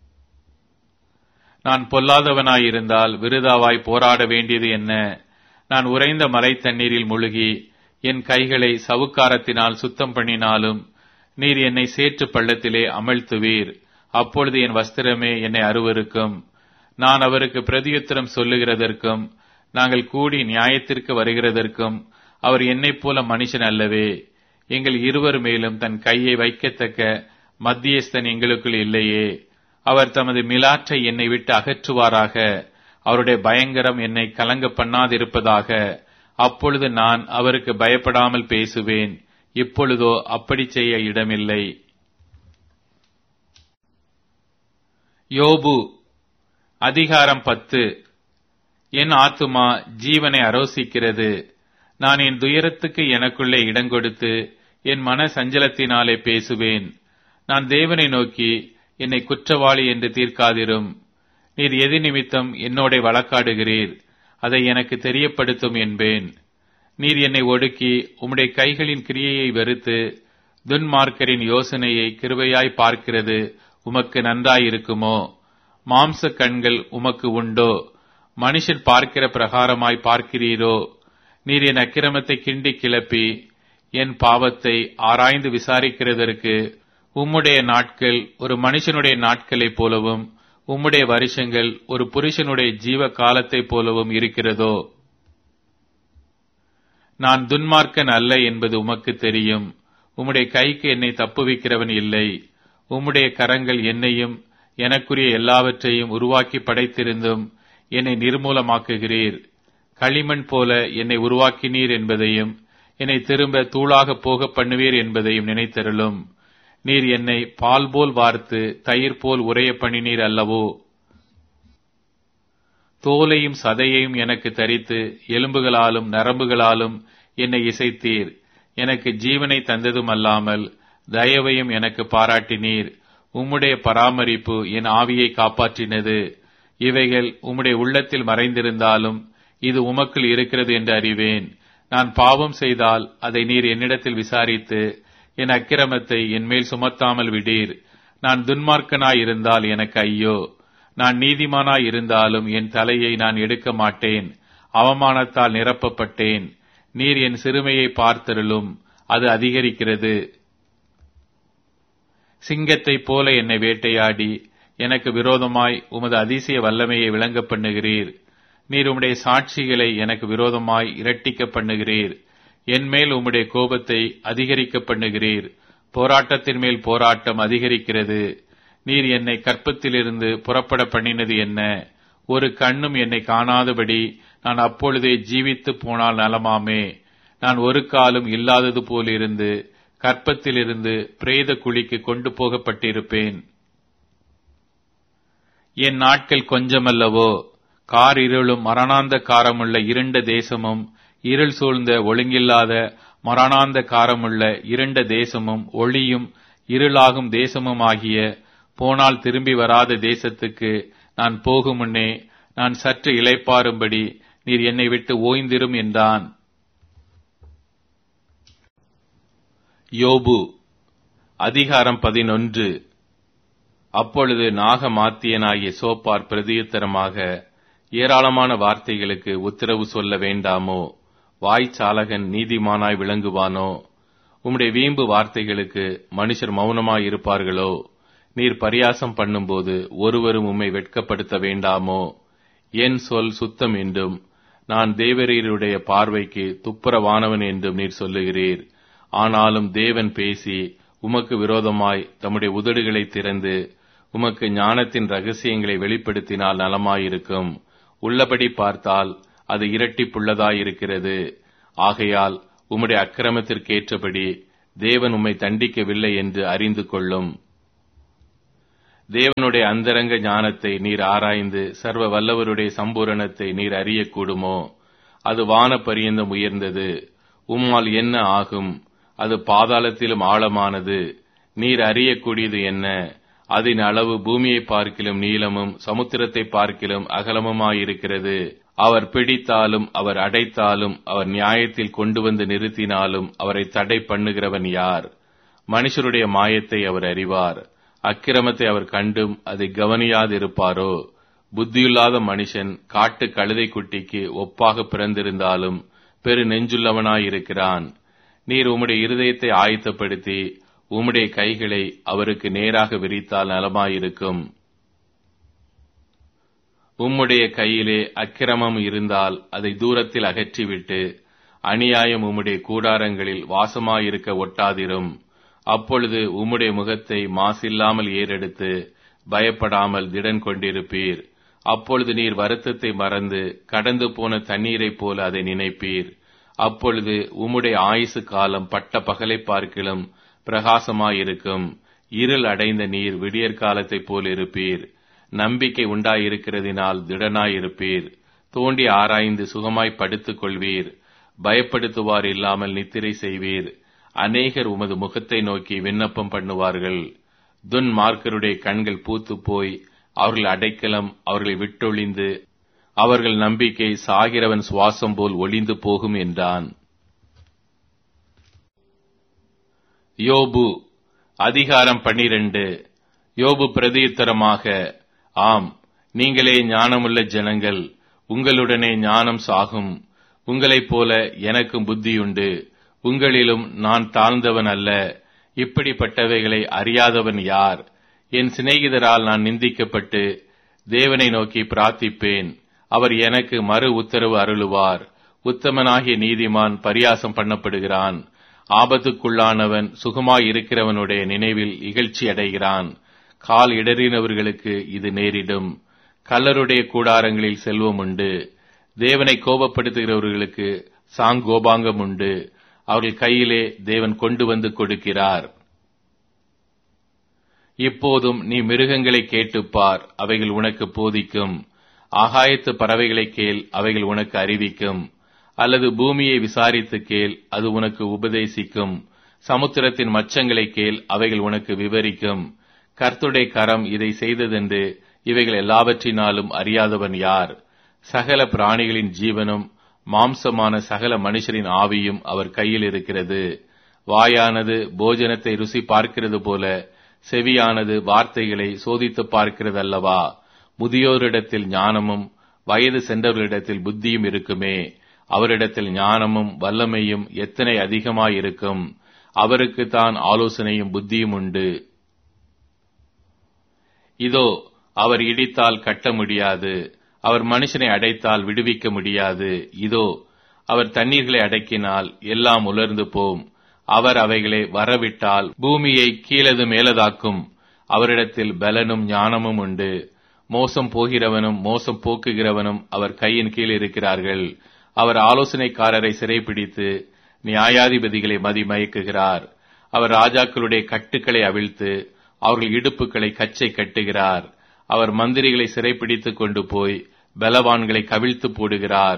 நான் பொல்லாதவனாயிருந்தால் விருதாவாய் போராட வேண்டியது என்ன? நான் உறைந்த மலை தண்ணீரில் முழுகி என் கைகளை சவுக்காரத்தினால் சுத்தம் பண்ணினாலும் நீர் என்னை சேற்று பள்ளத்திலே அமிழ்த்துவீர். அப்பொழுது என் வஸ்திரமே என்னை அருவருக்கும். நான் அவருக்கு பிரதியுத்தரம் சொல்லுகிறதற்கும் நாங்கள் கூடி நியாயத்திற்கு வருகிறதற்கும் அவர் என்னைப் போல மனுஷன் அல்லவே. எங்கள் இருவர் மேலும் தன் கையை வைக்கத்தக்க மத்தியஸ்தன் எங்களுக்குள் இல்லையே. அவர் தமது மிலாற்றை என்னை விட்டு அகற்றுவாராக. அவருடைய பயங்கரம் என்னை கலங்க பண்ணாதிருப்பதாக. அப்பொழுது நான் அவருக்கு பயப்படாமல் பேசுவேன். இப்பொழுதோ அப்படி செய்ய இடமில்லை. யோபு அதிகாரம் பத்து. என் ஆத்துமா ஜீவனை அரோசிக்கிறது. நான் என் துயரத்துக்கு எனக்குள்ளே இடங்கொடுத்து என் மன சஞ்சலத்தினாலே பேசுவேன். நான் தேவனை நோக்கி என்னை குற்றவாளி என்று தீர்க்காதிரும். நீர் எது நிமித்தம் என்னோட வழக்காடுகிறீர்? அதை எனக்கு தெரியப்படுத்தும் என்பேன். நீர் என்னை ஒடுக்கி உம்முடைய கைகளின் கிரியையை வெறுத்து துன்மார்க்கரின் யோசனையை கிருபையாய் பார்க்கிறது உமக்கு நன்றாயிருக்குமோ? மாம்ச கண்கள் உமக்கு உண்டோ? மனுஷன் பார்க்கிற பிரகாரமாய் பார்க்கிறீரோ? நீர் என் அக்கிரமத்தை கிண்டி கிளப்பி என் பாவத்தை ஆராய்ந்து விசாரிக்கிறதற்கு உம்முடைய நாட்கள் ஒரு மனுஷனுடைய நாட்களைப் போலவும் உம்முடைய வருஷங்கள் ஒரு புருஷனுடைய ஜீவ காலத்தைப் போலவும் இருக்கிறதோ? நான் துன்மார்க்கன் அல்ல என்பது உமக்கு தெரியும். உம்முடைய கைக்கு என்னை தப்புவிக்கிறவன் இல்லை. உம்முடைய கரங்கள் என்னையும் எனக்குரிய எல்லாவற்றையும் உருவாக்கி படைத்திருந்தும் என்னை நிர்மூலமாக்குகிறீர். களிமண் போல என்னை உருவாக்கினீர் என்பதையும் என்னை திரும்ப தூளாக போக பண்ணுவீர் என்பதையும் நினைத்தருளும். நீர் என்னை பால் போல் வார்த்து தயிர் போல் உறைய பண்ணினீர் அல்லவோ? தோலையும் சதையையும் எனக்கு தரித்து எலும்புகளாலும் நரம்புகளாலும் என்னை இசைத்தீர். எனக்கு ஜீவனை தந்ததும் அல்லாமல் தயவையும் எனக்கு பாராட்டினீர். உம்முடைய பராமரிப்பு என் ஆவியை காப்பாற்றினது. இவைகள் உம்முடைய உள்ளத்தில் மறைந்திருந்தாலும் இது உமக்குள் இருக்கிறது என்று அறிவேன். நான் பாவம் செய்தால் அதை நீர் என்னிடத்தில் விசாரித்து என் அக்கிரமத்தை என் மேல் சுமத்தாமல் விடீர். நான் துன்மார்க்கனாய் இருந்தால் எனக்கு ஐயோ! நான் நீதிமானாய் இருந்தாலும் என் தலையை நான் எடுக்க மாட்டேன். அவமானத்தால் நிரப்பப்பட்டேன். நீர் என் சிறுமையை பார்த்தருளும், அது அதிகரிக்கிறது. சிங்கத்தைப் போல என்னை வேட்டையாடி எனக்கு விரோதமாய் உமது அதிசய வல்லமையை விளங்க பண்ணுகிறீர். நீர் உம்முடைய சாட்சிகளை எனக்கு விரோதமாய் இரட்டிக்க பண்ணுகிறீர். என் மேல் உம்முடைய கோபத்தை அதிகரிக்க பண்ணுகிறீர். போராட்டத்தின் மேல் போராட்டம் அதிகரிக்கிறது. நீர் என்னை கற்பத்திலிருந்து புறப்பட பண்ணினது என்ன? ஒரு கண்ணும் என்னை காணாதபடி நான் அப்பொழுதே ஜீவித்து போனால் நலமாமே. நான் ஒரு காலும் இல்லாதது போலிருந்து கற்பத்திலிருந்து பிரேத குழிக்கு கொண்டு போகப்பட்டிருப்பேன். என் நாட்கள் கொஞ்சமல்லவோ? கார் இருளும் மரணாந்த காரமுள்ள இருண்ட தேசமும் இருள் சூழ்ந்த ஒழுங்கில்லாத மரணாந்த காரமுள்ள இருண்ட தேசமும் ஒளியும் இருளாகும் தேசமும் ஆகிய போனால் திரும்பி வராத தேசத்துக்கு நான் போகும் முன்னே நான் சற்று இளைப்பாறும்படி நீர் என்னை விட்டு ஓய்ந்திரும் என்றான். யோபு அதிகாரம் பதினொன்று. அப்பொழுது நாகமாத்தியனாகிய சோப்பார் பிரதியுத்தரமாக, ஏராளமான வார்த்தைகளுக்கு உத்தரவு சொல்ல வேண்டாமோ? வாய்ச்சாலகன் நீதிமானாய் விளங்குவானோ? உம்முடைய வீம்பு வார்த்தைகளுக்கு மனுஷர் மௌனமாய் இருப்பார்களோ? நீர் பரியாசம் பண்ணும்போது ஒருவரும் உம்மை வெட்கப்படுத்த வேண்டாமோ? என் சொல் சுத்தம் என்றும் நான் தேவரீருடைய பார்வைக்கு துப்புரவானவன் என்றும் நீர் சொல்லுகிறீர். ஆனாலும் தேவன் பேசி உமக்கு விரோதமாய் தம்முடைய உதடுகளை திறந்து உமக்கு ஞானத்தின் ரகசியங்களை வெளிப்படுத்தினால் நலமாயிருக்கும். உள்ளபடி பார்த்தால் அது இரட்டிப்புள்ளதாயிருக்கிறது. ஆகையால் உம்முடைய அக்கிரமத்திற்கேற்றபடி தேவன் உம்மை தண்டிக்கவில்லை என்று அறிந்து கொள்ளும். தேவனுடைய அந்தரங்க ஞானத்தை நீர் ஆராய்ந்து சர்வ வல்லவருடைய சம்பூரணத்தை நீர் அறியக்கூடுமோ? அது வான பரியந்தம் உயர்ந்தது. உம்மால் என்ன ஆகும்? அது பாதாளத்திலும் ஆழமானது. நீர் அறியக்கூடியது என்ன? அதன் அளவு பூமியை பார்க்கிலும் நீளமும் சமுத்திரத்தை பார்க்கிலும் அகலமுமாயிருக்கிறது. அவர் பிடித்தாலும் அவர் அடைத்தாலும் அவர் நியாயத்தில் கொண்டு வந்து நிறுத்தினாலும் அவரை தடை பண்ணுகிறவன் யார்? மனுஷருடைய மாயத்தை அவர் அறிவார். அக்கிரமத்தை அவர் கண்டும் அதை கவனியாதிருப்பாரோ? புத்தியுள்ளாத மனுஷன் காட்டு கழுதை குட்டிக்கு ஒப்பாக பிறந்திருந்தாலும் பெரு நெஞ்சுள்ளவனாயிருக்கிறான். நீர் உம்முடைய இருதயத்தை ஆயத்தப்படுத்தி உம்முடைய கைகளை அவருக்கு நேராக விரித்தால் நலமாயிருக்கும். உம்முடைய கையிலே அக்கிரமம் இருந்தால் அதை தூரத்தில் அகற்றிவிட்டு அநியாயம் உம்முடைய கூடாரங்களில் வாசமாயிருக்க ஒட்டாதிரும். அப்பொழுது உம்முடைய முகத்தை மாசில்லாமல் ஏறெடுத்து பயப்படாமல் திடன் கொண்டிருப்பீர். அப்பொழுது நீர் வருத்தத்தை மறந்து கடந்து போன தண்ணீரைப் போல அதை நினைப்பீர். அப்பொழுது உம்முடைய ஆயுசு காலம் பட்ட பகலை பார்க்கிலும் பிரகாசமாயிருக்கும். இருள் அடைந்த நீர் விடியற் காலத்தைப் போல் இருப்பீர். நம்பிக்கை உண்டாயிருக்கிறதினால் திடனாயிருப்பீர். தோண்டி ஆராய்ந்து சுகமாய் படுத்துக் கொள்வீர். பயப்படுத்துவார் இல்லாமல் நித்திரை செய்வீர். அநேகர் உமது முகத்தை நோக்கி விண்ணப்பம் பண்ணுவார்கள். துன்மார்க்கருடைய கண்கள் பூத்து போய் அவர்கள் அடைக்கலம் அவர்களை விட்டொழிந்து அவர்கள் நம்பிக்கை சாகிறவன் சுவாசம் போல் ஒளிந்து போகும் என்றான். யோபு அதிகாரம் பனிரெண்டு. யோபு பிரதியுத்தரமாக, ஆம், நீங்களே ஞானமுள்ள ஜனங்கள், உங்களுடனே ஞானம் சாகும். உங்களைப் போல எனக்கும் புத்தியுண்டு. உங்களிலும் நான் தாழ்ந்தவன் அல்ல. இப்படிப்பட்டவைகளை அறியாதவன் யார்? என் சிநேகிதரால் நான் நிந்திக்கப்பட்டு தேவனை நோக்கி பிரார்த்திப்பேன். அவர் எனக்கு மறு உத்தரவு அருளுவார். உத்தமனாகிய நீதிமான் பரியாசம் பண்ணப்படுகிறான். ஆபத்துக்குள்ளானவன் சுகமாயிருக்கிறவனுடைய நினைவில் இகழ்ச்சி அடைகிறான். கால் இடறினவர்களுக்கு இது நேரிடும். கள்ளருடைய கூடாரங்களில் செல்வம் உண்டு. தேவனை கோபப்படுத்துகிறவர்களுக்கு சாங்கோபாங்கம் உண்டு. அவர்கள் கையிலே தேவன் கொண்டு வந்து கொடுக்கிறார். இப்போதும் நீ மிருகங்களை கேட்டுப்பார், அவைகள் உனக்கு போதிக்கும். ஆகாயத்து பறவைகளை கேள், அவைகள் உனக்கு அறிவிக்கும். அல்லது பூமியை விசாரித்து கேள், அது உனக்கு உபதேசிக்கும். சமுத்திரத்தின் மச்சங்களை கேள், அவைகள் உனக்கு விவரிக்கும். கர்த்தருடைய கரம் இதை செய்ததென்று இவைகள் எல்லாவற்றினாலும் அறியாதவன் யார்? சகல பிராணிகளின் ஜீவனும் மாம்சமான சகல மனுஷரின் ஆவியும் அவர் கையில் இருக்கிறது. வாயானது போஜனத்தை ருசி பார்க்கிறது போல செவியானது வார்த்தைகளை சோதித்து பார்க்கிறது அல்லவா? முதியோரிடத்தில் ஞானமும் வயது சென்றவர்களிடத்தில் புத்தியும் இருக்குமே. அவரிடத்தில் ஞானமும் வல்லமையும் எத்தனை அதிகமாயிருக்கும்! அவருக்கு தான் ஆலோசனையும் புத்தியும் உண்டு. இதோ, அவர் இடித்தால் கட்ட முடியாது. அவர் மனுஷனை அடைத்தால் விடுவிக்க முடியாது. இதோ, அவர் தண்ணீர்களை அடக்கினால் எல்லாம் உலர்ந்து போம். அவர் அவைகளை வரவிட்டால் பூமியை கீழது மேலதாக்கும். அவரிடத்தில் பலனும் ஞானமும் உண்டு. மோசம் போகிறவனும் மோசம் போக்குகிறவனும் அவர் கையின் கீழ் இருக்கிறார்கள். அவர் ஆலோசனைக்காரரை சிறைப்பிடித்து நியாயாதிபதிகளை மதிமயக்குகிறார். அவர் ராஜாக்களுடைய கட்டுக்களை அவிழ்த்து அவர்கள் இடுப்புகளை கச்சை கட்டுகிறார். அவர் மந்திரிகளை சிறைப்பிடித்துக் கொண்டு போய் பலவான்களை கவிழ்த்து போடுகிறார்.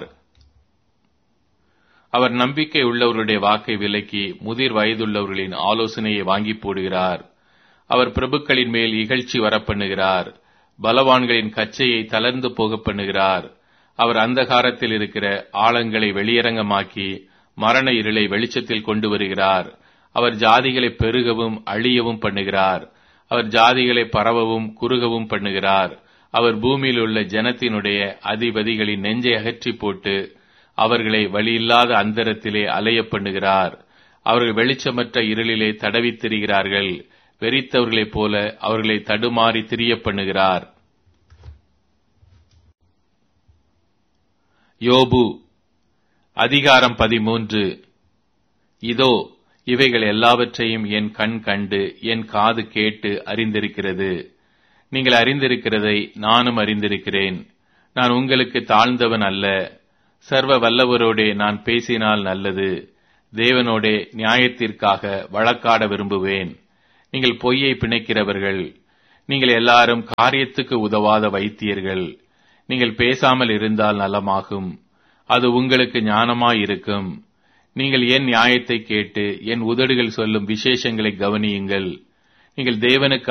அவர் நம்பிக்கை உள்ளவர்களுடைய வாக்கை விலக்கி முதிர் வயதுள்ளவர்களின் ஆலோசனையை வாங்கி போடுகிறார். அவர் பிரபுக்களின் மேல் இகழ்ச்சி வரப்பண்ணுகிறார். பலவான்களின் கச்சையை தளர்ந்து போக பண்ணுகிறார். அவர் அந்தகாரத்தில் இருக்கிற ஆழங்களை வெளியரங்கமாக்கி மரண இருளை வெளிச்சத்தில் கொண்டு வருகிறார். அவர் ஜாதிகளை பெருகவும் அழியவும் பண்ணுகிறார். அவர் ஜாதிகளை பரவவும் குறுகவும் பண்ணுகிறார். அவர் பூமியில் உள்ள ஜனத்தினுடைய அதிபதிகளின் நெஞ்சை அகற்றி போட்டு அவர்களை வழியில்லாத அந்தரத்திலே அலைய பண்ணுகிறார். அவர்கள் வெளிச்சமற்ற இருளிலே தடவித் திரிகிறார்கள். வெறித்தவர்களைப் போல அவர்களை தடுமாறி திரிய பண்ணுகிறார். யோபு அதிகாரம் பதிமூன்று. இதோ, இவைகள் எல்லாவற்றையும் என் கண் கண்டு என் காது கேட்டு அறிந்திருக்கிறது. நீங்கள் அறிந்திருக்கிறதை நானும் அறிந்திருக்கிறேன். நான் உங்களுக்கு தாழ்ந்தவன் அல்ல. சர்வ வல்லவரோடே நான் பேசினால் நல்லது. தேவனோடே நியாயத்திற்காக வழக்காட விரும்புவேன். நீங்கள் பொய்யை பிணைக்கிறவர்கள். நீங்கள் எல்லாரும் காரியத்துக்கு உதவாத வைத்தியர்கள். நீங்கள் பேசாமல் இருந்தால் நலமாகும். அது உங்களுக்கு ஞானமாயிருக்கும். நீங்கள் என் நியாயத்தை கேட்டு என் உதடுகள் சொல்லும் விசேஷங்களை கவனியுங்கள். நீங்கள் தேவனுக்கு